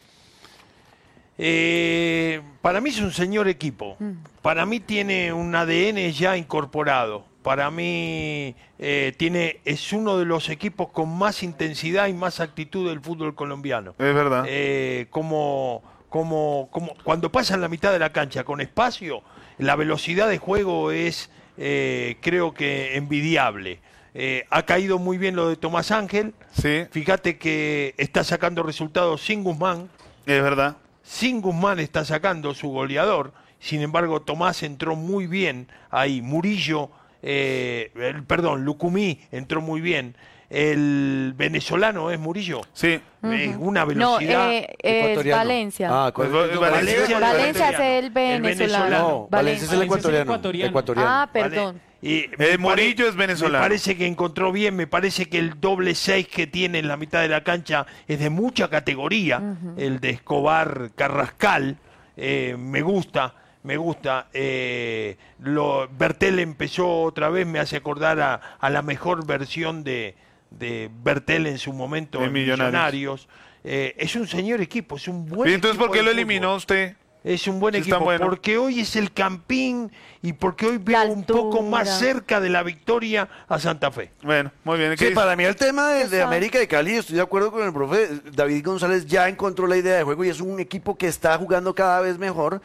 [SPEAKER 4] Para mí es un señor equipo. Para mí tiene un ADN ya incorporado. Para mí es uno de los equipos con más intensidad y más actitud del fútbol colombiano.
[SPEAKER 2] Es verdad.
[SPEAKER 4] Como cuando pasan la mitad de la cancha con espacio, la velocidad de juego es, creo que, envidiable. Ha caído muy bien lo de Tomás Ángel.
[SPEAKER 2] Sí.
[SPEAKER 4] Fíjate que está sacando resultados sin Guzmán.
[SPEAKER 2] Es verdad.
[SPEAKER 4] Sin Guzmán está sacando su goleador. Sin embargo, Tomás entró muy bien ahí. Murillo, Lucumí entró muy bien. El venezolano es Murillo.
[SPEAKER 2] Sí.
[SPEAKER 4] Una velocidad.
[SPEAKER 5] No, es Valencia. Valencia es el venezolano.
[SPEAKER 1] No, Valencia es el ecuatoriano.
[SPEAKER 5] Ah, perdón.
[SPEAKER 2] Murillo es venezolano.
[SPEAKER 4] Me parece que encontró bien, me parece que el doble 6 que tiene en la mitad de la cancha es de mucha categoría. El de Escobar Carrascal, me gusta. Bertel empezó otra vez, me hace acordar a la mejor versión de Bertel en su momento en Millonarios. Es un señor equipo, es un buen equipo.
[SPEAKER 2] ¿Y entonces por qué lo eliminó usted?
[SPEAKER 4] Es un buen equipo, porque hoy es el Campín y porque hoy veo un poco más cerca de la victoria a Santa Fe.
[SPEAKER 2] Bueno, muy bien.
[SPEAKER 1] Sí, para mí el tema de América de Cali, estoy de acuerdo con el profe David González, ya encontró la idea de juego y es un equipo que está jugando cada vez mejor.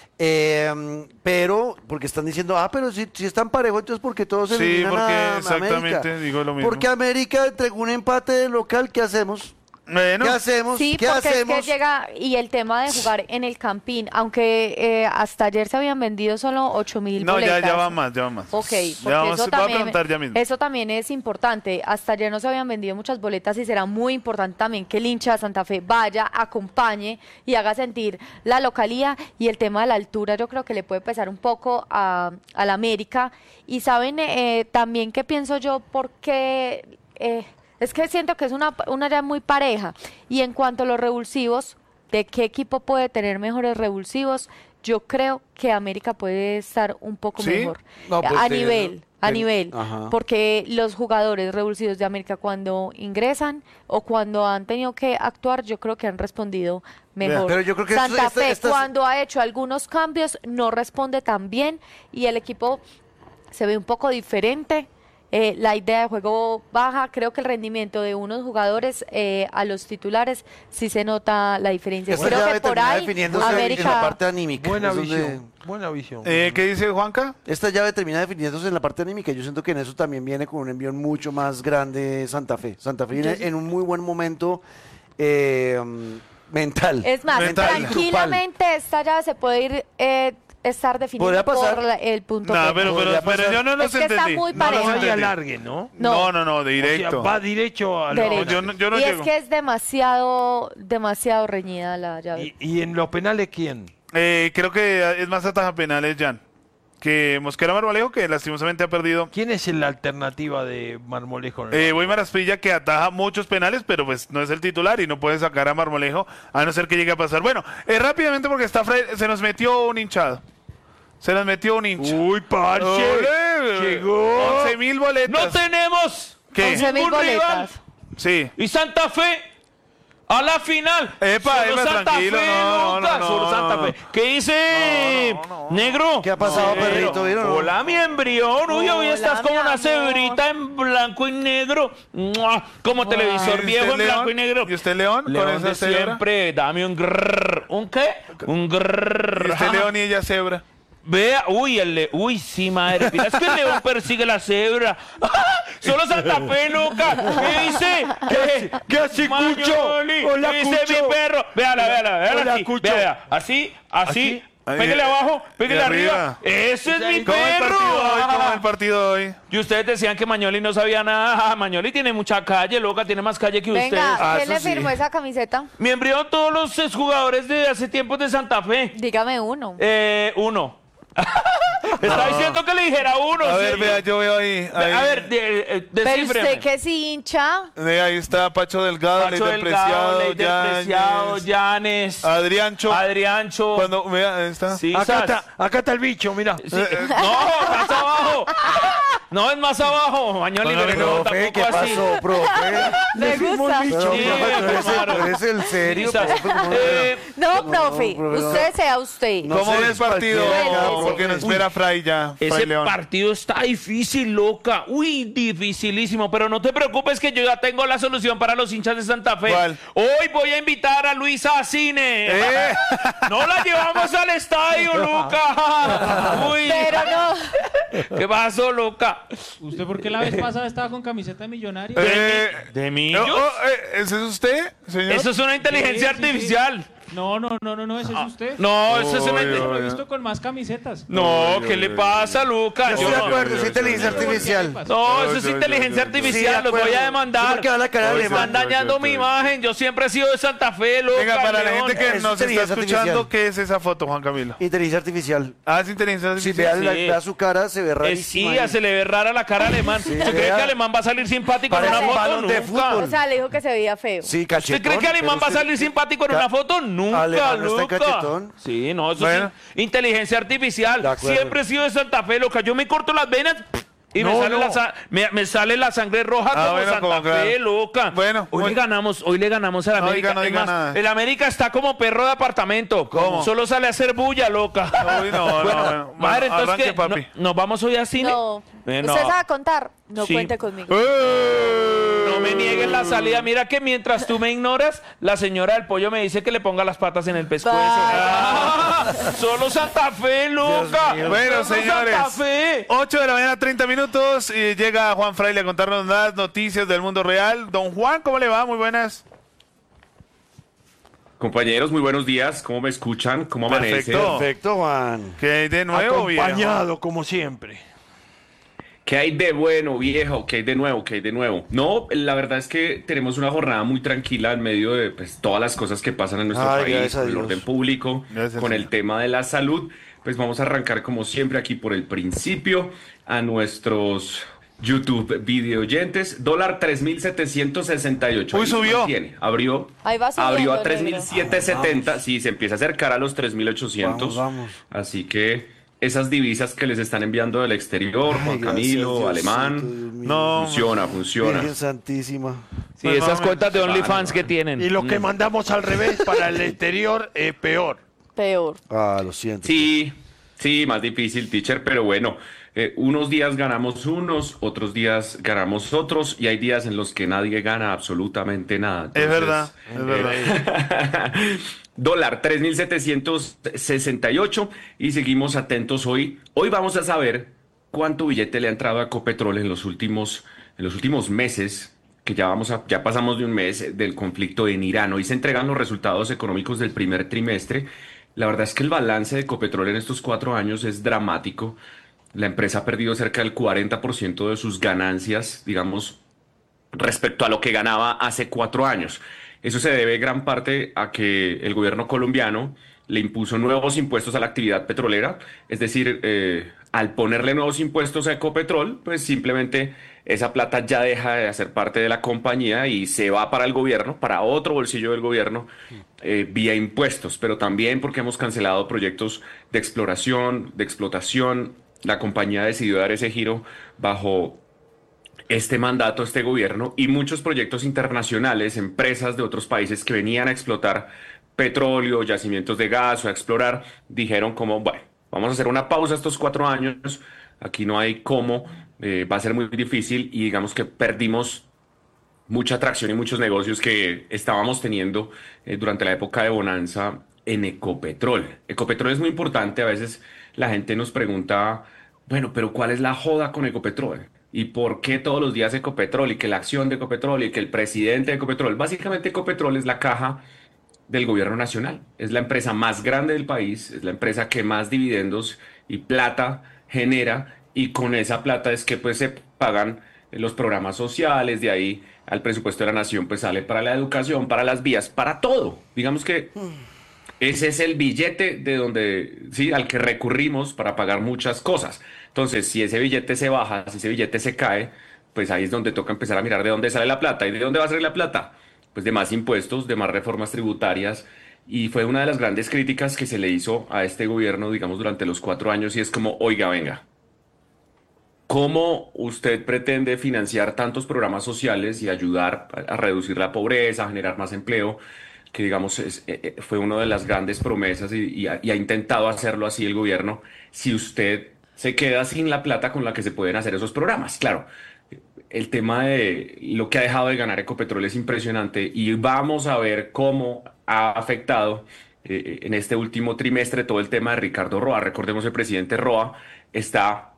[SPEAKER 1] Pero, porque están diciendo, pero si están parejos, entonces porque todos se eliminan a
[SPEAKER 2] exactamente,
[SPEAKER 1] América.
[SPEAKER 2] digo lo mismo.
[SPEAKER 1] Porque América entregó un empate de local, ¿qué hacemos?
[SPEAKER 2] Bueno.
[SPEAKER 1] ¿Qué hacemos?
[SPEAKER 5] Sí,
[SPEAKER 1] ¿Qué
[SPEAKER 5] porque
[SPEAKER 1] hacemos?
[SPEAKER 5] es que llega, y el tema de jugar en el Campín, aunque hasta ayer se habían vendido solo 8.000 boletas.
[SPEAKER 2] No, ya va más.
[SPEAKER 5] Ok, porque eso también es importante. Hasta ayer no se habían vendido muchas boletas y será muy importante también que el hincha de Santa Fe vaya, acompañe y haga sentir la localía. Y el tema de la altura yo creo que le puede pesar un poco a la América. Y saben también que pienso yo, porque... es que siento que es una llave muy pareja. Y en cuanto a los revulsivos, ¿de qué equipo puede tener mejores revulsivos? Yo creo que América puede estar un poco mejor.
[SPEAKER 1] No, pues
[SPEAKER 5] a nivel. Porque los jugadores revulsivos de América cuando ingresan o cuando han tenido que actuar, yo creo que han respondido mejor.
[SPEAKER 1] Pero yo creo que
[SPEAKER 5] Santa Fe, cuando ha hecho algunos cambios, no responde tan bien y el equipo se ve un poco diferente. La idea de juego baja, creo que el rendimiento de unos jugadores a los titulares sí se nota la diferencia. Creo que por ahí
[SPEAKER 1] América en la parte anímica.
[SPEAKER 4] Buena visión.
[SPEAKER 2] ¿Qué dice Juanca?
[SPEAKER 1] Esta llave termina definiéndose en la parte anímica. Yo siento que en eso también viene con un envión mucho más grande Santa Fe. Santa Fe viene en un muy buen momento mental.
[SPEAKER 5] Es más, tranquilamente esta llave se puede ir estar definido por el punto.
[SPEAKER 2] No, pero yo no los entendí.
[SPEAKER 5] Está muy parejo.
[SPEAKER 4] No alargue, ¿no?
[SPEAKER 2] No, directo.
[SPEAKER 4] O sea, va directo a
[SPEAKER 2] yo no
[SPEAKER 5] y
[SPEAKER 2] llego.
[SPEAKER 5] Es que es demasiado reñida la llave.
[SPEAKER 4] ¿Y en los penales quién?
[SPEAKER 2] Creo que es más ataja penales, Jan. Que Mosquera Marmolejo, que lastimosamente ha perdido.
[SPEAKER 4] ¿Quién es la alternativa de Marmolejo?
[SPEAKER 2] Weimar Asprilla, que ataja muchos penales, pero pues no es el titular y no puede sacar a Marmolejo, a no ser que llegue a pasar. Bueno, rápidamente porque se nos metió un hinchado.
[SPEAKER 4] Uy, parce.
[SPEAKER 2] Llegó. 11.000 boletas.
[SPEAKER 9] ¡No tenemos!
[SPEAKER 2] ¿Qué?
[SPEAKER 5] 11.000 boletas.
[SPEAKER 2] Sí.
[SPEAKER 9] Y Santa Fe
[SPEAKER 6] A la final.
[SPEAKER 2] Epa,
[SPEAKER 6] Solo Santa
[SPEAKER 2] tranquilo.
[SPEAKER 6] Fe,
[SPEAKER 2] No,
[SPEAKER 6] Lucas,
[SPEAKER 2] no,
[SPEAKER 6] solo
[SPEAKER 2] no,
[SPEAKER 6] Santa
[SPEAKER 2] no.
[SPEAKER 6] Fe. ¿Qué dice, negro?
[SPEAKER 1] ¿Qué ha pasado, perrito? ¿Vieron?
[SPEAKER 6] Hola, mi embrión. Uy, hoy
[SPEAKER 5] Hola,
[SPEAKER 6] estás como
[SPEAKER 5] mi
[SPEAKER 6] una
[SPEAKER 5] amor.
[SPEAKER 6] cebrita en blanco y negro. ¡Mua! Como televisor
[SPEAKER 2] ¿Y
[SPEAKER 6] viejo
[SPEAKER 2] usted,
[SPEAKER 6] en blanco
[SPEAKER 2] León?
[SPEAKER 6] y negro.
[SPEAKER 2] ¿Y usted, León? ¿Con
[SPEAKER 6] León
[SPEAKER 2] esa
[SPEAKER 6] de
[SPEAKER 2] cebra?
[SPEAKER 6] siempre. Dame un grrr. ¿Un qué? Un grrr.
[SPEAKER 2] ¿Y usted, León, y ella cebra?
[SPEAKER 6] Vea, uy, sí, madre. Mira, es que el león persigue la cebra. Solo Santa Fe, loca. ¿Qué dice?
[SPEAKER 4] ¿Qué hace, Cucho?
[SPEAKER 6] Mañoli,
[SPEAKER 4] Hola,
[SPEAKER 6] ¿qué dice
[SPEAKER 4] Cucho.
[SPEAKER 6] mi perro? Véala
[SPEAKER 4] Hola,
[SPEAKER 6] aquí.
[SPEAKER 4] Cucho.
[SPEAKER 6] Vea, así.
[SPEAKER 2] Ahí.
[SPEAKER 6] Pégale abajo, pégale
[SPEAKER 2] Y
[SPEAKER 6] arriba.
[SPEAKER 2] arriba.
[SPEAKER 6] Ese es mi
[SPEAKER 2] ¿Cómo va el
[SPEAKER 6] perro.
[SPEAKER 2] partido hoy? ¿Cómo va el partido hoy?
[SPEAKER 6] Y ustedes decían que Mañoli no sabía nada. Mañoli tiene mucha calle, loca, tiene más calle que ustedes.
[SPEAKER 5] Venga, ¿quién
[SPEAKER 1] eso
[SPEAKER 5] le
[SPEAKER 1] sí.
[SPEAKER 5] firmó esa camiseta?
[SPEAKER 6] Mi embrión, todos los exjugadores de hace tiempos de Santa Fe.
[SPEAKER 5] Dígame uno.
[SPEAKER 6] Uno. Está diciendo que le dijera uno.
[SPEAKER 2] A
[SPEAKER 6] ¿sí?
[SPEAKER 2] ver, vea, yo veo ahí.
[SPEAKER 6] A ver,
[SPEAKER 5] Pero
[SPEAKER 6] descífreme.
[SPEAKER 5] usted que es hincha.
[SPEAKER 2] Ahí está Pacho Delgado, Ley
[SPEAKER 6] Pacho
[SPEAKER 2] del
[SPEAKER 6] Delgado, Ley del Preciado,
[SPEAKER 2] Yanes,
[SPEAKER 6] Llanes,
[SPEAKER 2] Adriancho.
[SPEAKER 6] Adriancho.
[SPEAKER 2] Cuando, vea, ahí está.
[SPEAKER 6] Sí,
[SPEAKER 4] Acá está el bicho, mira.
[SPEAKER 6] Sí, no, más abajo. No, es más abajo. Mañoli,
[SPEAKER 2] No,
[SPEAKER 6] pero no,
[SPEAKER 1] Profe, ¿qué
[SPEAKER 6] tampoco así.
[SPEAKER 1] pasó, profe?
[SPEAKER 5] Me gusta.
[SPEAKER 1] Pero,
[SPEAKER 6] Sí,
[SPEAKER 1] profe, tú eres el serio,
[SPEAKER 6] Sí,
[SPEAKER 1] profe, ¿cómo no?
[SPEAKER 5] No, profe,
[SPEAKER 1] profe, no.
[SPEAKER 5] usted sea usted.
[SPEAKER 1] No
[SPEAKER 2] ¿Cómo
[SPEAKER 1] sé,
[SPEAKER 2] ve el
[SPEAKER 1] es
[SPEAKER 2] partido?
[SPEAKER 1] cualquiera,
[SPEAKER 2] Porque
[SPEAKER 1] profe.
[SPEAKER 2] nos espera Fray ya. Fray
[SPEAKER 6] Ese
[SPEAKER 2] León.
[SPEAKER 6] partido está difícil, loca. Uy, dificilísimo. Pero no te preocupes que yo ya tengo la solución para los hinchas de Santa Fe.
[SPEAKER 2] ¿Cuál?
[SPEAKER 6] Hoy voy a invitar a Luisa a cine. No la llevamos al estadio, Luca. Uy.
[SPEAKER 5] Pero no.
[SPEAKER 6] ¿Qué pasó, loca?
[SPEAKER 9] ¿Usted por qué la vez pasada estaba con camiseta de millonario?
[SPEAKER 6] ¿De mí?
[SPEAKER 2] ¿Ese es usted, señor?
[SPEAKER 6] Eso es una inteligencia
[SPEAKER 9] Sí, sí, sí.
[SPEAKER 6] artificial.
[SPEAKER 9] No, ese es usted.
[SPEAKER 6] No, eso es una...
[SPEAKER 2] Uy,
[SPEAKER 9] Yo lo he
[SPEAKER 2] uy,
[SPEAKER 9] visto con más camisetas.
[SPEAKER 6] No, ¿qué le pasa, Luca?
[SPEAKER 1] Yo estoy de acuerdo, es inteligencia artificial.
[SPEAKER 6] No, eso es
[SPEAKER 2] Yo,
[SPEAKER 6] inteligencia
[SPEAKER 1] Sí,
[SPEAKER 6] artificial,
[SPEAKER 1] de
[SPEAKER 6] los voy
[SPEAKER 1] acuerdo.
[SPEAKER 6] a demandar.
[SPEAKER 1] ¿Cómo que va la cara de
[SPEAKER 6] Están
[SPEAKER 1] alemán?
[SPEAKER 6] dañando mi imagen. Yo siempre he sido de Santa Fe, loca.
[SPEAKER 2] Venga, para la
[SPEAKER 6] León.
[SPEAKER 2] gente que
[SPEAKER 1] Es
[SPEAKER 2] nos está
[SPEAKER 1] inteligencia
[SPEAKER 2] escuchando,
[SPEAKER 1] artificial.
[SPEAKER 2] ¿qué es esa foto, Juan Camilo?
[SPEAKER 1] Inteligencia artificial.
[SPEAKER 2] Ah, es inteligencia
[SPEAKER 1] Si
[SPEAKER 2] artificial.
[SPEAKER 1] vea su cara, se ve
[SPEAKER 6] Sí,
[SPEAKER 1] rarísima. ahí.
[SPEAKER 6] se le ve rara la cara a Alemán. ¿Usted cree
[SPEAKER 1] vea.
[SPEAKER 6] que Alemán va a salir simpático en
[SPEAKER 1] Parece
[SPEAKER 6] una
[SPEAKER 1] un
[SPEAKER 6] foto?
[SPEAKER 1] balón de
[SPEAKER 6] Nunca.
[SPEAKER 1] fútbol.
[SPEAKER 5] O sea, le dijo que se veía feo.
[SPEAKER 1] Sí, cachetón.
[SPEAKER 6] ¿Usted cree que Alemán va a salir simpático en una foto? Nunca,
[SPEAKER 1] Alemán no está en
[SPEAKER 6] loca.
[SPEAKER 1] cachetón.
[SPEAKER 6] Sí, no, eso
[SPEAKER 2] Bueno.
[SPEAKER 6] es inteligencia artificial.
[SPEAKER 1] De acuerdo.
[SPEAKER 6] Siempre he sido de Santa Fe, loca. Yo me corto las venas y me,
[SPEAKER 4] No,
[SPEAKER 6] sale
[SPEAKER 4] no.
[SPEAKER 6] me sale la sangre roja como
[SPEAKER 2] bueno,
[SPEAKER 6] Santa
[SPEAKER 2] como claro.
[SPEAKER 6] Fe, loca.
[SPEAKER 2] Bueno,
[SPEAKER 6] hoy le ganamos al
[SPEAKER 2] No
[SPEAKER 6] América.
[SPEAKER 2] diga, no
[SPEAKER 6] Es
[SPEAKER 2] diga
[SPEAKER 6] más,
[SPEAKER 2] nada.
[SPEAKER 6] el América está como perro de apartamento.
[SPEAKER 2] ¿Cómo?
[SPEAKER 6] Solo sale a hacer bulla, loca.
[SPEAKER 2] Uy, no, bueno.
[SPEAKER 6] Madre, entonces
[SPEAKER 2] arranque,
[SPEAKER 6] ¿qué?
[SPEAKER 2] papi.
[SPEAKER 6] ¿Nos vamos hoy a cine?
[SPEAKER 5] No.
[SPEAKER 6] No.
[SPEAKER 5] ¿Usted sabe contar? No
[SPEAKER 6] Sí.
[SPEAKER 5] cuente conmigo.
[SPEAKER 6] No me nieguen la salida. Mira que mientras tú me ignoras, la señora del pollo me dice que le ponga las patas en el pescuezo. Ah, solo Santa Fe, loca.
[SPEAKER 2] Bueno,
[SPEAKER 6] Solo
[SPEAKER 2] señores,
[SPEAKER 6] Santa Fe.
[SPEAKER 2] 8 de la mañana, 30 minutos, y llega Juan Fraile a contarnos las noticias del mundo real. Don Juan, ¿cómo le va? Muy buenas.
[SPEAKER 11] Compañeros, muy buenos días. ¿Cómo me escuchan? ¿Cómo amanecen?
[SPEAKER 2] Perfecto.
[SPEAKER 1] Perfecto, Juan.
[SPEAKER 2] ¿Qué hay de nuevo, viejo?
[SPEAKER 4] Acompañado, como siempre.
[SPEAKER 11] ¿Qué hay de bueno, viejo? ¿Qué hay de nuevo? ¿Qué hay de nuevo? No, la verdad es que tenemos una jornada muy tranquila en medio de pues, todas las cosas que pasan en nuestro
[SPEAKER 1] Ay,
[SPEAKER 11] país,
[SPEAKER 1] gracias a
[SPEAKER 11] con el
[SPEAKER 1] Dios.
[SPEAKER 11] orden público,
[SPEAKER 2] Gracias,
[SPEAKER 11] con el
[SPEAKER 2] señor.
[SPEAKER 11] tema de la salud. Pues vamos a arrancar como siempre aquí por el principio a nuestros YouTube video oyentes. Dólar 3.768.
[SPEAKER 2] Uy,
[SPEAKER 11] Ahí se
[SPEAKER 2] subió.
[SPEAKER 11] mantiene. Abrió
[SPEAKER 5] Ahí va subiendo,
[SPEAKER 11] a
[SPEAKER 5] negro.
[SPEAKER 11] 3.770. Sí, se empieza a acercar a los 3.800.
[SPEAKER 1] Vamos.
[SPEAKER 11] Así que esas divisas que les están enviando del exterior, Juan
[SPEAKER 1] Ay, gracias,
[SPEAKER 11] Camilo,
[SPEAKER 1] Diosito,
[SPEAKER 11] Alemán,
[SPEAKER 1] Dios mío.
[SPEAKER 2] No,
[SPEAKER 11] funciona.
[SPEAKER 1] Virgen Santísima.
[SPEAKER 6] Sí,
[SPEAKER 2] Pues
[SPEAKER 6] esas
[SPEAKER 2] vamos.
[SPEAKER 6] cuentas de OnlyFans que tienen.
[SPEAKER 4] Y lo que mandamos al revés para el exterior, peor.
[SPEAKER 5] Peor.
[SPEAKER 1] Ah, lo siento.
[SPEAKER 11] Sí, más difícil, teacher, pero bueno, unos días ganamos unos, otros días ganamos otros, y hay días en los que nadie gana absolutamente nada.
[SPEAKER 2] Es
[SPEAKER 11] Entonces,
[SPEAKER 2] verdad, es verdad.
[SPEAKER 11] Dólar 3.768 y seguimos atentos hoy. Hoy vamos a saber cuánto billete le ha entrado a Ecopetrol en los últimos meses, que ya pasamos de un mes del conflicto en Irán. Hoy se entregan los resultados económicos del primer trimestre. La verdad es que el balance de Ecopetrol en estos 4 años es dramático. La empresa ha perdido cerca del 40% de sus ganancias, digamos, respecto a lo que ganaba hace 4 años. Eso se debe gran parte a que el gobierno colombiano le impuso nuevos impuestos a la actividad petrolera, es decir, al ponerle nuevos impuestos a Ecopetrol, pues simplemente esa plata ya deja de hacer parte de la compañía y se va para el gobierno, para otro bolsillo del gobierno, vía impuestos, pero también porque hemos cancelado proyectos de exploración, de explotación. La compañía decidió dar ese giro bajo este mandato, este gobierno, y muchos proyectos internacionales, empresas de otros países que venían a explotar petróleo, yacimientos de gas o a explorar, dijeron como, bueno, vamos a hacer una pausa estos 4 años, aquí no hay cómo, va a ser muy difícil y digamos que perdimos mucha atracción y muchos negocios que estábamos teniendo durante la época de bonanza en Ecopetrol. Ecopetrol es muy importante, a veces la gente nos pregunta, bueno, pero ¿cuál es la joda con Ecopetrol? ¿Y por qué todos los días Ecopetrol? Y que la acción de Ecopetrol y que el presidente de Ecopetrol. Básicamente Ecopetrol es la caja del gobierno nacional. Es la empresa más grande del país, es la empresa que más dividendos y plata genera y con esa plata es que pues se pagan los programas sociales, de ahí al presupuesto de la nación pues sale para la educación, para las vías, para todo. Digamos que ese es el billete de donde, sí, al que recurrimos para pagar muchas cosas. Entonces, si ese billete se baja, si ese billete se cae, pues ahí es donde toca empezar a mirar de dónde sale la plata. ¿Y de dónde va a salir la plata? Pues de más impuestos, de más reformas tributarias. Y fue una de las grandes críticas que se le hizo a este gobierno, digamos, durante los 4 años, y es como, oiga, venga, ¿cómo usted pretende financiar tantos programas sociales y ayudar a reducir la pobreza, a generar más empleo? Que digamos fue una de las grandes promesas y ha intentado hacerlo así el gobierno, si usted se queda sin la plata con la que se pueden hacer esos programas. Claro, el tema de lo que ha dejado de ganar Ecopetrol es impresionante y vamos a ver cómo ha afectado en este último trimestre todo el tema de Ricardo Roa. Recordemos, el presidente Roa está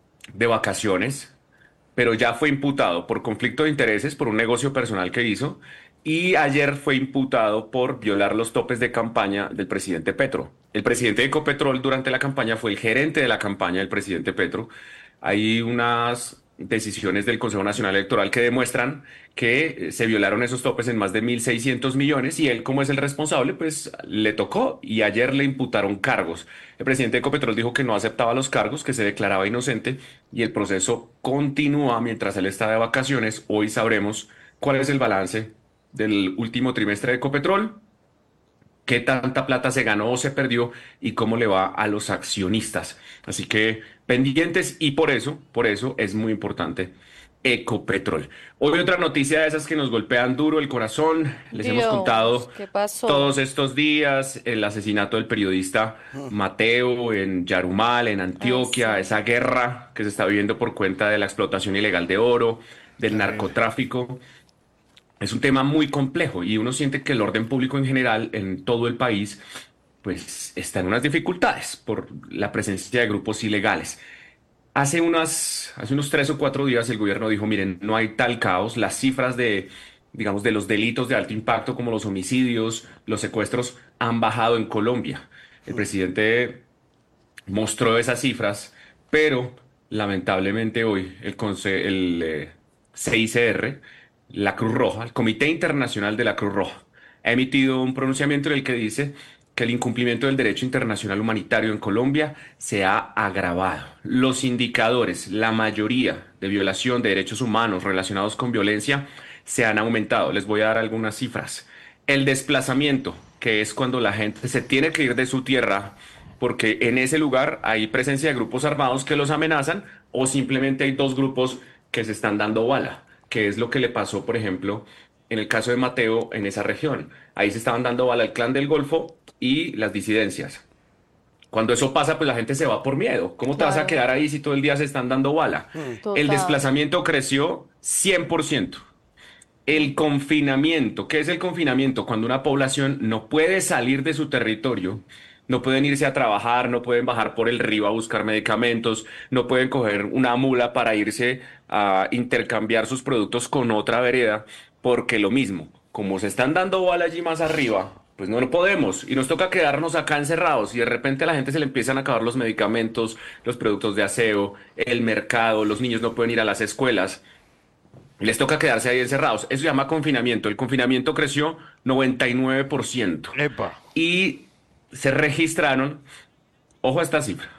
[SPEAKER 11] de vacaciones, pero ya fue imputado por conflicto de intereses, por un negocio personal que hizo, y ayer fue imputado por violar los topes de campaña del presidente Petro. El presidente de Ecopetrol durante la campaña fue el gerente de la campaña del presidente Petro. Hay unas decisiones del Consejo Nacional Electoral que demuestran que se violaron esos topes en más de 1.600 millones y él, como es el responsable, pues le tocó y ayer le imputaron cargos. El presidente de Ecopetrol dijo que no aceptaba los cargos, que se declaraba inocente y el proceso continúa mientras él está de vacaciones. Hoy sabremos cuál es el balance del último trimestre de Ecopetrol, qué tanta plata se ganó o se perdió y cómo le va a los accionistas. Así que pendientes, y por eso es muy importante Ecopetrol. Hoy otra noticia de esas que nos golpean duro el corazón. Les hemos contado todos estos días el asesinato del periodista Mateo en Yarumal, en Antioquia, esa guerra que se está viviendo por cuenta de la explotación ilegal de oro, del narcotráfico. Es un tema muy complejo y uno siente que el orden público en general en todo el país pues está en unas dificultades por la presencia de grupos ilegales. Hace unos 3 o 4 días el gobierno dijo, miren, no hay tal caos, las cifras de los delitos de alto impacto como los homicidios, los secuestros han bajado en Colombia. El presidente mostró esas cifras, pero lamentablemente hoy el CICR, la Cruz Roja, el Comité Internacional de la Cruz Roja, ha emitido un pronunciamiento en el que dice que el incumplimiento del derecho internacional humanitario en Colombia se ha agravado. Los indicadores, la mayoría de violación de derechos humanos relacionados con violencia, se han aumentado. Les voy a dar algunas cifras. El desplazamiento, que es cuando la gente se tiene que ir de su tierra porque en ese lugar hay presencia de grupos armados que los amenazan o simplemente hay 2 grupos que se están dando bala, que es lo que le pasó, por ejemplo, en el caso de Mateo en esa región. Ahí se estaban dando bala el Clan del Golfo y las disidencias. Cuando eso pasa, pues la gente se va por miedo. ¿Cómo te vas a quedar ahí si todo el día se están dando bala? El desplazamiento creció 100%. El confinamiento, ¿qué es el confinamiento? Cuando una población no puede salir de su territorio, no pueden irse a trabajar, no pueden bajar por el río a buscar medicamentos, no pueden coger una mula para irse a intercambiar sus productos con otra vereda, porque lo mismo, como se están dando bala allí más arriba, pues no lo podemos y nos toca quedarnos acá encerrados y de repente a la gente se le empiezan a acabar los medicamentos, los productos de aseo, el mercado, los niños no pueden ir a las escuelas. Les toca quedarse ahí encerrados. Eso se llama confinamiento. El confinamiento creció 99%.
[SPEAKER 4] ¡Epa!
[SPEAKER 11] Y se registraron, ojo a esta cifra,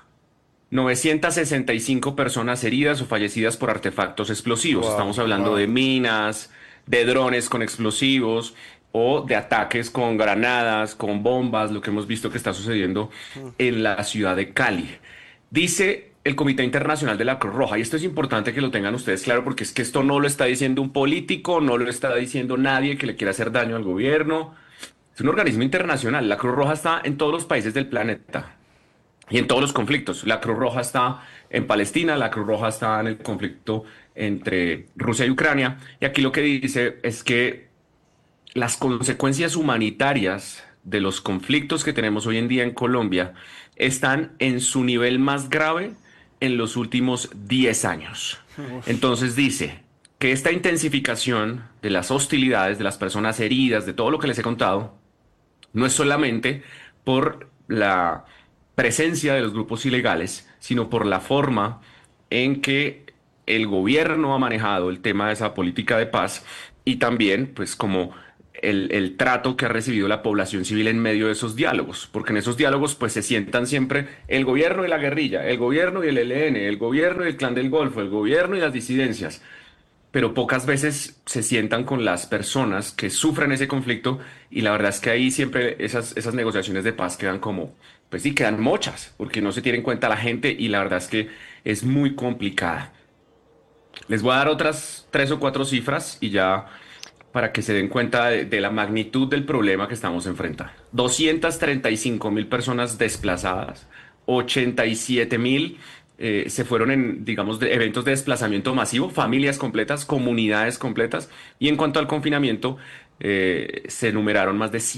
[SPEAKER 11] 965 personas heridas o fallecidas por artefactos explosivos. Estamos hablando de minas, de drones con explosivos o de ataques con granadas, con bombas, lo que hemos visto que está sucediendo en la ciudad de Cali. Dice el Comité Internacional de la Cruz Roja. Y esto es importante que lo tengan ustedes claro, porque es que esto no lo está diciendo un político, no lo está diciendo nadie que le quiera hacer daño al gobierno. Es un organismo internacional. La Cruz Roja está en todos los países del planeta y en todos los conflictos. La Cruz Roja está en Palestina, la Cruz Roja está en el conflicto entre Rusia y Ucrania. Y aquí lo que dice es que las consecuencias humanitarias de los conflictos que tenemos hoy en día en Colombia están en su nivel más grave en los últimos 10 años. Entonces dice que esta intensificación de las hostilidades, de las personas heridas, de todo lo que les he contado, no es solamente por la presencia de los grupos ilegales, sino por la forma en que el gobierno ha manejado el tema de esa política de paz y también, pues, como el trato que ha recibido la población civil en medio de esos diálogos, porque en esos diálogos pues se sientan siempre el gobierno y la guerrilla, el gobierno y el ELN, el gobierno y el Clan del Golfo, el gobierno y las disidencias, pero pocas veces se sientan con las personas que sufren ese conflicto y la verdad es que ahí siempre esas negociaciones de paz quedan como, pues sí, quedan mochas, porque no se tiene en cuenta la gente y la verdad es que es muy complicada. Les voy a dar otras 3 o 4 cifras y ya para que se den cuenta de la magnitud del problema que estamos enfrentando. 235.000 personas desplazadas, 87.000 se fueron en, digamos, eventos de desplazamiento masivo, familias completas, comunidades completas, y en cuanto al confinamiento, se numeraron más de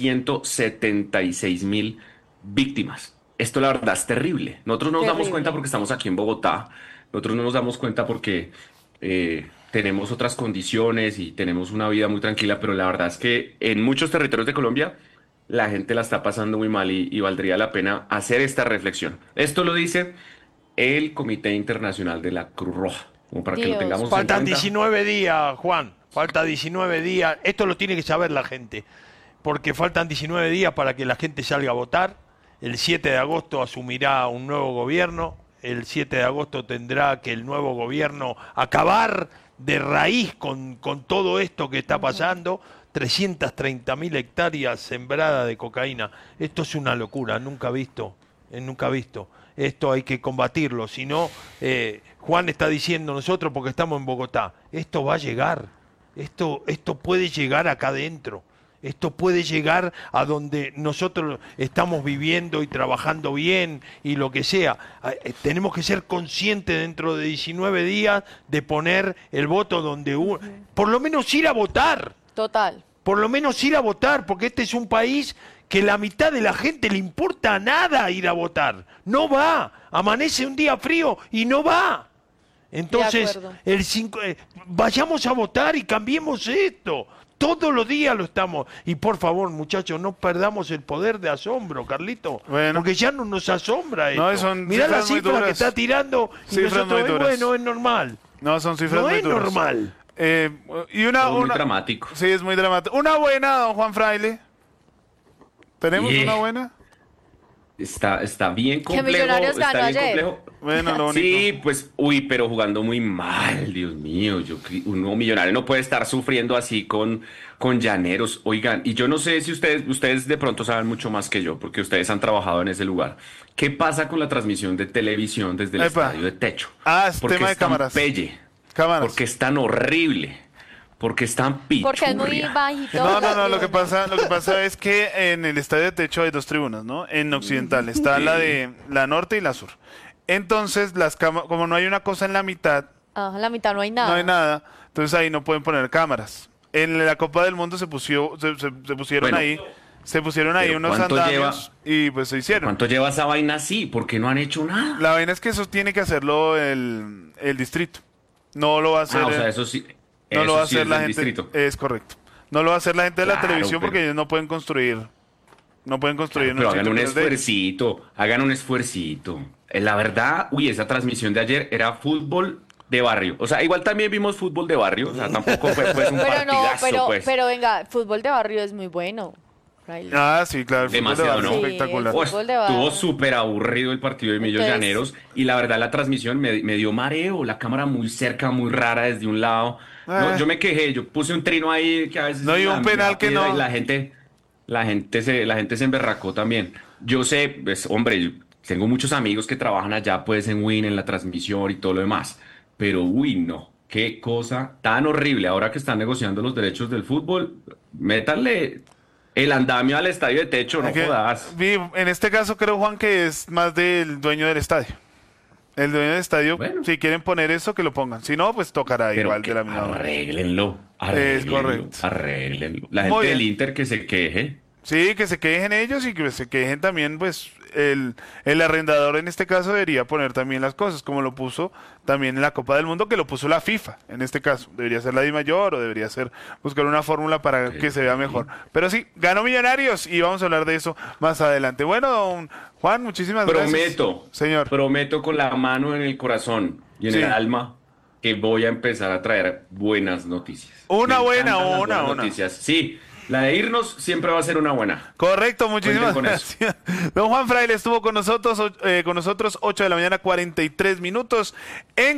[SPEAKER 11] 176.000 víctimas. Esto la verdad es terrible. Nosotros no nos damos cuenta porque estamos aquí en Bogotá, nosotros no nos damos cuenta porque tenemos otras condiciones y tenemos una vida muy tranquila, pero la verdad es que en muchos territorios de Colombia la gente la está pasando muy mal y valdría la pena hacer esta reflexión. Esto lo dice el Comité Internacional de la Cruz Roja, como para que lo tengamos en cuenta.
[SPEAKER 4] Faltan 19 días, Juan, falta 19 días. Esto lo tiene que saber la gente, porque faltan 19 días para que la gente salga a votar. El 7 de agosto asumirá un nuevo gobierno. El 7 de agosto tendrá que el nuevo gobierno acabar de raíz con todo esto que está pasando. 330.000 hectáreas sembradas de cocaína. Esto es una locura, nunca visto. Esto hay que combatirlo. Si no, Juan está diciendo nosotros porque estamos en Bogotá. Esto va a llegar. Esto puede llegar acá adentro. Esto puede llegar a donde nosotros estamos viviendo y trabajando bien y lo que sea. Tenemos que ser conscientes dentro de 19 días de poner el voto donde por lo menos ir a votar.
[SPEAKER 5] Total.
[SPEAKER 4] Por lo menos ir a votar, porque este es un país que la mitad de la gente le importa nada ir a votar. No va. Amanece un día frío y no va. Entonces, vayamos a votar y cambiemos esto. Todos los días lo estamos. Y por favor, muchachos, no perdamos el poder de asombro, Carlito. Bueno. Porque ya no nos asombra esto.
[SPEAKER 2] No,
[SPEAKER 4] mirá la cifra que está tirando y nosotros, bueno, es normal.
[SPEAKER 2] No, son cifras muy duras.
[SPEAKER 4] No es normal.
[SPEAKER 2] Y
[SPEAKER 11] muy dramático.
[SPEAKER 2] Sí, es muy dramático. Una buena, don Juan Fraile. ¿Tenemos una buena?
[SPEAKER 11] Está bien complejo.
[SPEAKER 5] Que Millonarios ganó ayer.
[SPEAKER 2] Bueno, lo único.
[SPEAKER 11] Sí, pues, pero jugando muy mal, Dios mío. Un millonario no puede estar sufriendo así con Llaneros. Oigan, y yo no sé si ustedes de pronto saben mucho más que yo, porque ustedes han trabajado en ese lugar. ¿Qué pasa con la transmisión de televisión desde el estadio de techo?
[SPEAKER 2] Es tema de cámaras.
[SPEAKER 11] Porque es tan horrible. Porque es tan pichurria.
[SPEAKER 5] Porque es muy bajito.
[SPEAKER 2] No, lo que pasa es que en el estadio de techo hay 2 tribunas, ¿no? En Occidental está la de la norte y la sur. Entonces, como no hay una cosa en la mitad.
[SPEAKER 5] En la mitad no hay nada.
[SPEAKER 2] No hay nada, entonces ahí no pueden poner cámaras. En la Copa del Mundo se pusieron ahí unos andamios y pues se hicieron.
[SPEAKER 11] ¿Cuánto lleva esa vaina así? ¿Por qué no han hecho nada?
[SPEAKER 2] La vaina es que eso tiene que hacerlo el distrito. No lo va a hacer.
[SPEAKER 11] O sea, eso sí.
[SPEAKER 2] No lo va a hacer la gente.
[SPEAKER 11] Distrito.
[SPEAKER 2] Es correcto. No lo va a hacer la gente de la televisión porque ellos no pueden construir. No pueden construir.
[SPEAKER 11] Pero hagan un esfuercito. La verdad, esa transmisión de ayer era fútbol de barrio. O sea, igual también vimos fútbol de barrio. O sea, tampoco fue pues, un partidazo,
[SPEAKER 5] pero venga, fútbol de barrio es muy bueno.
[SPEAKER 2] Sí, claro.
[SPEAKER 11] Demasiado, ¿no?
[SPEAKER 2] Espectacular.
[SPEAKER 11] Estuvo súper aburrido el partido de Millos Llaneros y la verdad la transmisión me dio mareo, la cámara muy cerca, muy rara desde un lado. No, yo me quejé, yo puse un trino ahí que a veces
[SPEAKER 2] no, y un penal que no.
[SPEAKER 11] Y la gente se emberracó también. Yo sé, pues, hombre, tengo muchos amigos que trabajan allá, pues en Win, en la transmisión y todo lo demás. Pero, uy, no, qué cosa tan horrible. Ahora que están negociando los derechos del fútbol, métanle el andamio al estadio de techo, no jodas.
[SPEAKER 2] En este caso creo, Juan, que es más del dueño del estadio. El dueño del estadio, bueno, si quieren poner eso, que lo pongan. Si no, pues tocará igual de la misma manera.
[SPEAKER 11] Arréglenlo.
[SPEAKER 2] Es correcto.
[SPEAKER 11] Arréglenlo. La gente del Inter que se queje.
[SPEAKER 2] Sí, que se quejen ellos y que se quejen también, pues, el arrendador en este caso debería poner también las cosas, como lo puso también en la Copa del Mundo, que lo puso la FIFA, en este caso. Debería ser la DIMAYOR o debería ser buscar una fórmula para que se vea mejor. Pero sí, ganó Millonarios y vamos a hablar de eso más adelante. Bueno, don Juan, muchísimas gracias.
[SPEAKER 11] Señor. Prometo con la mano en el corazón y en el alma que voy a empezar a traer buenas noticias.
[SPEAKER 2] Una buenas
[SPEAKER 11] noticias. Sí. La de irnos siempre va a ser una buena.
[SPEAKER 2] Correcto, muchísimas gracias. Don Juan Fraile estuvo con nosotros 8 de la mañana, 43 minutos. En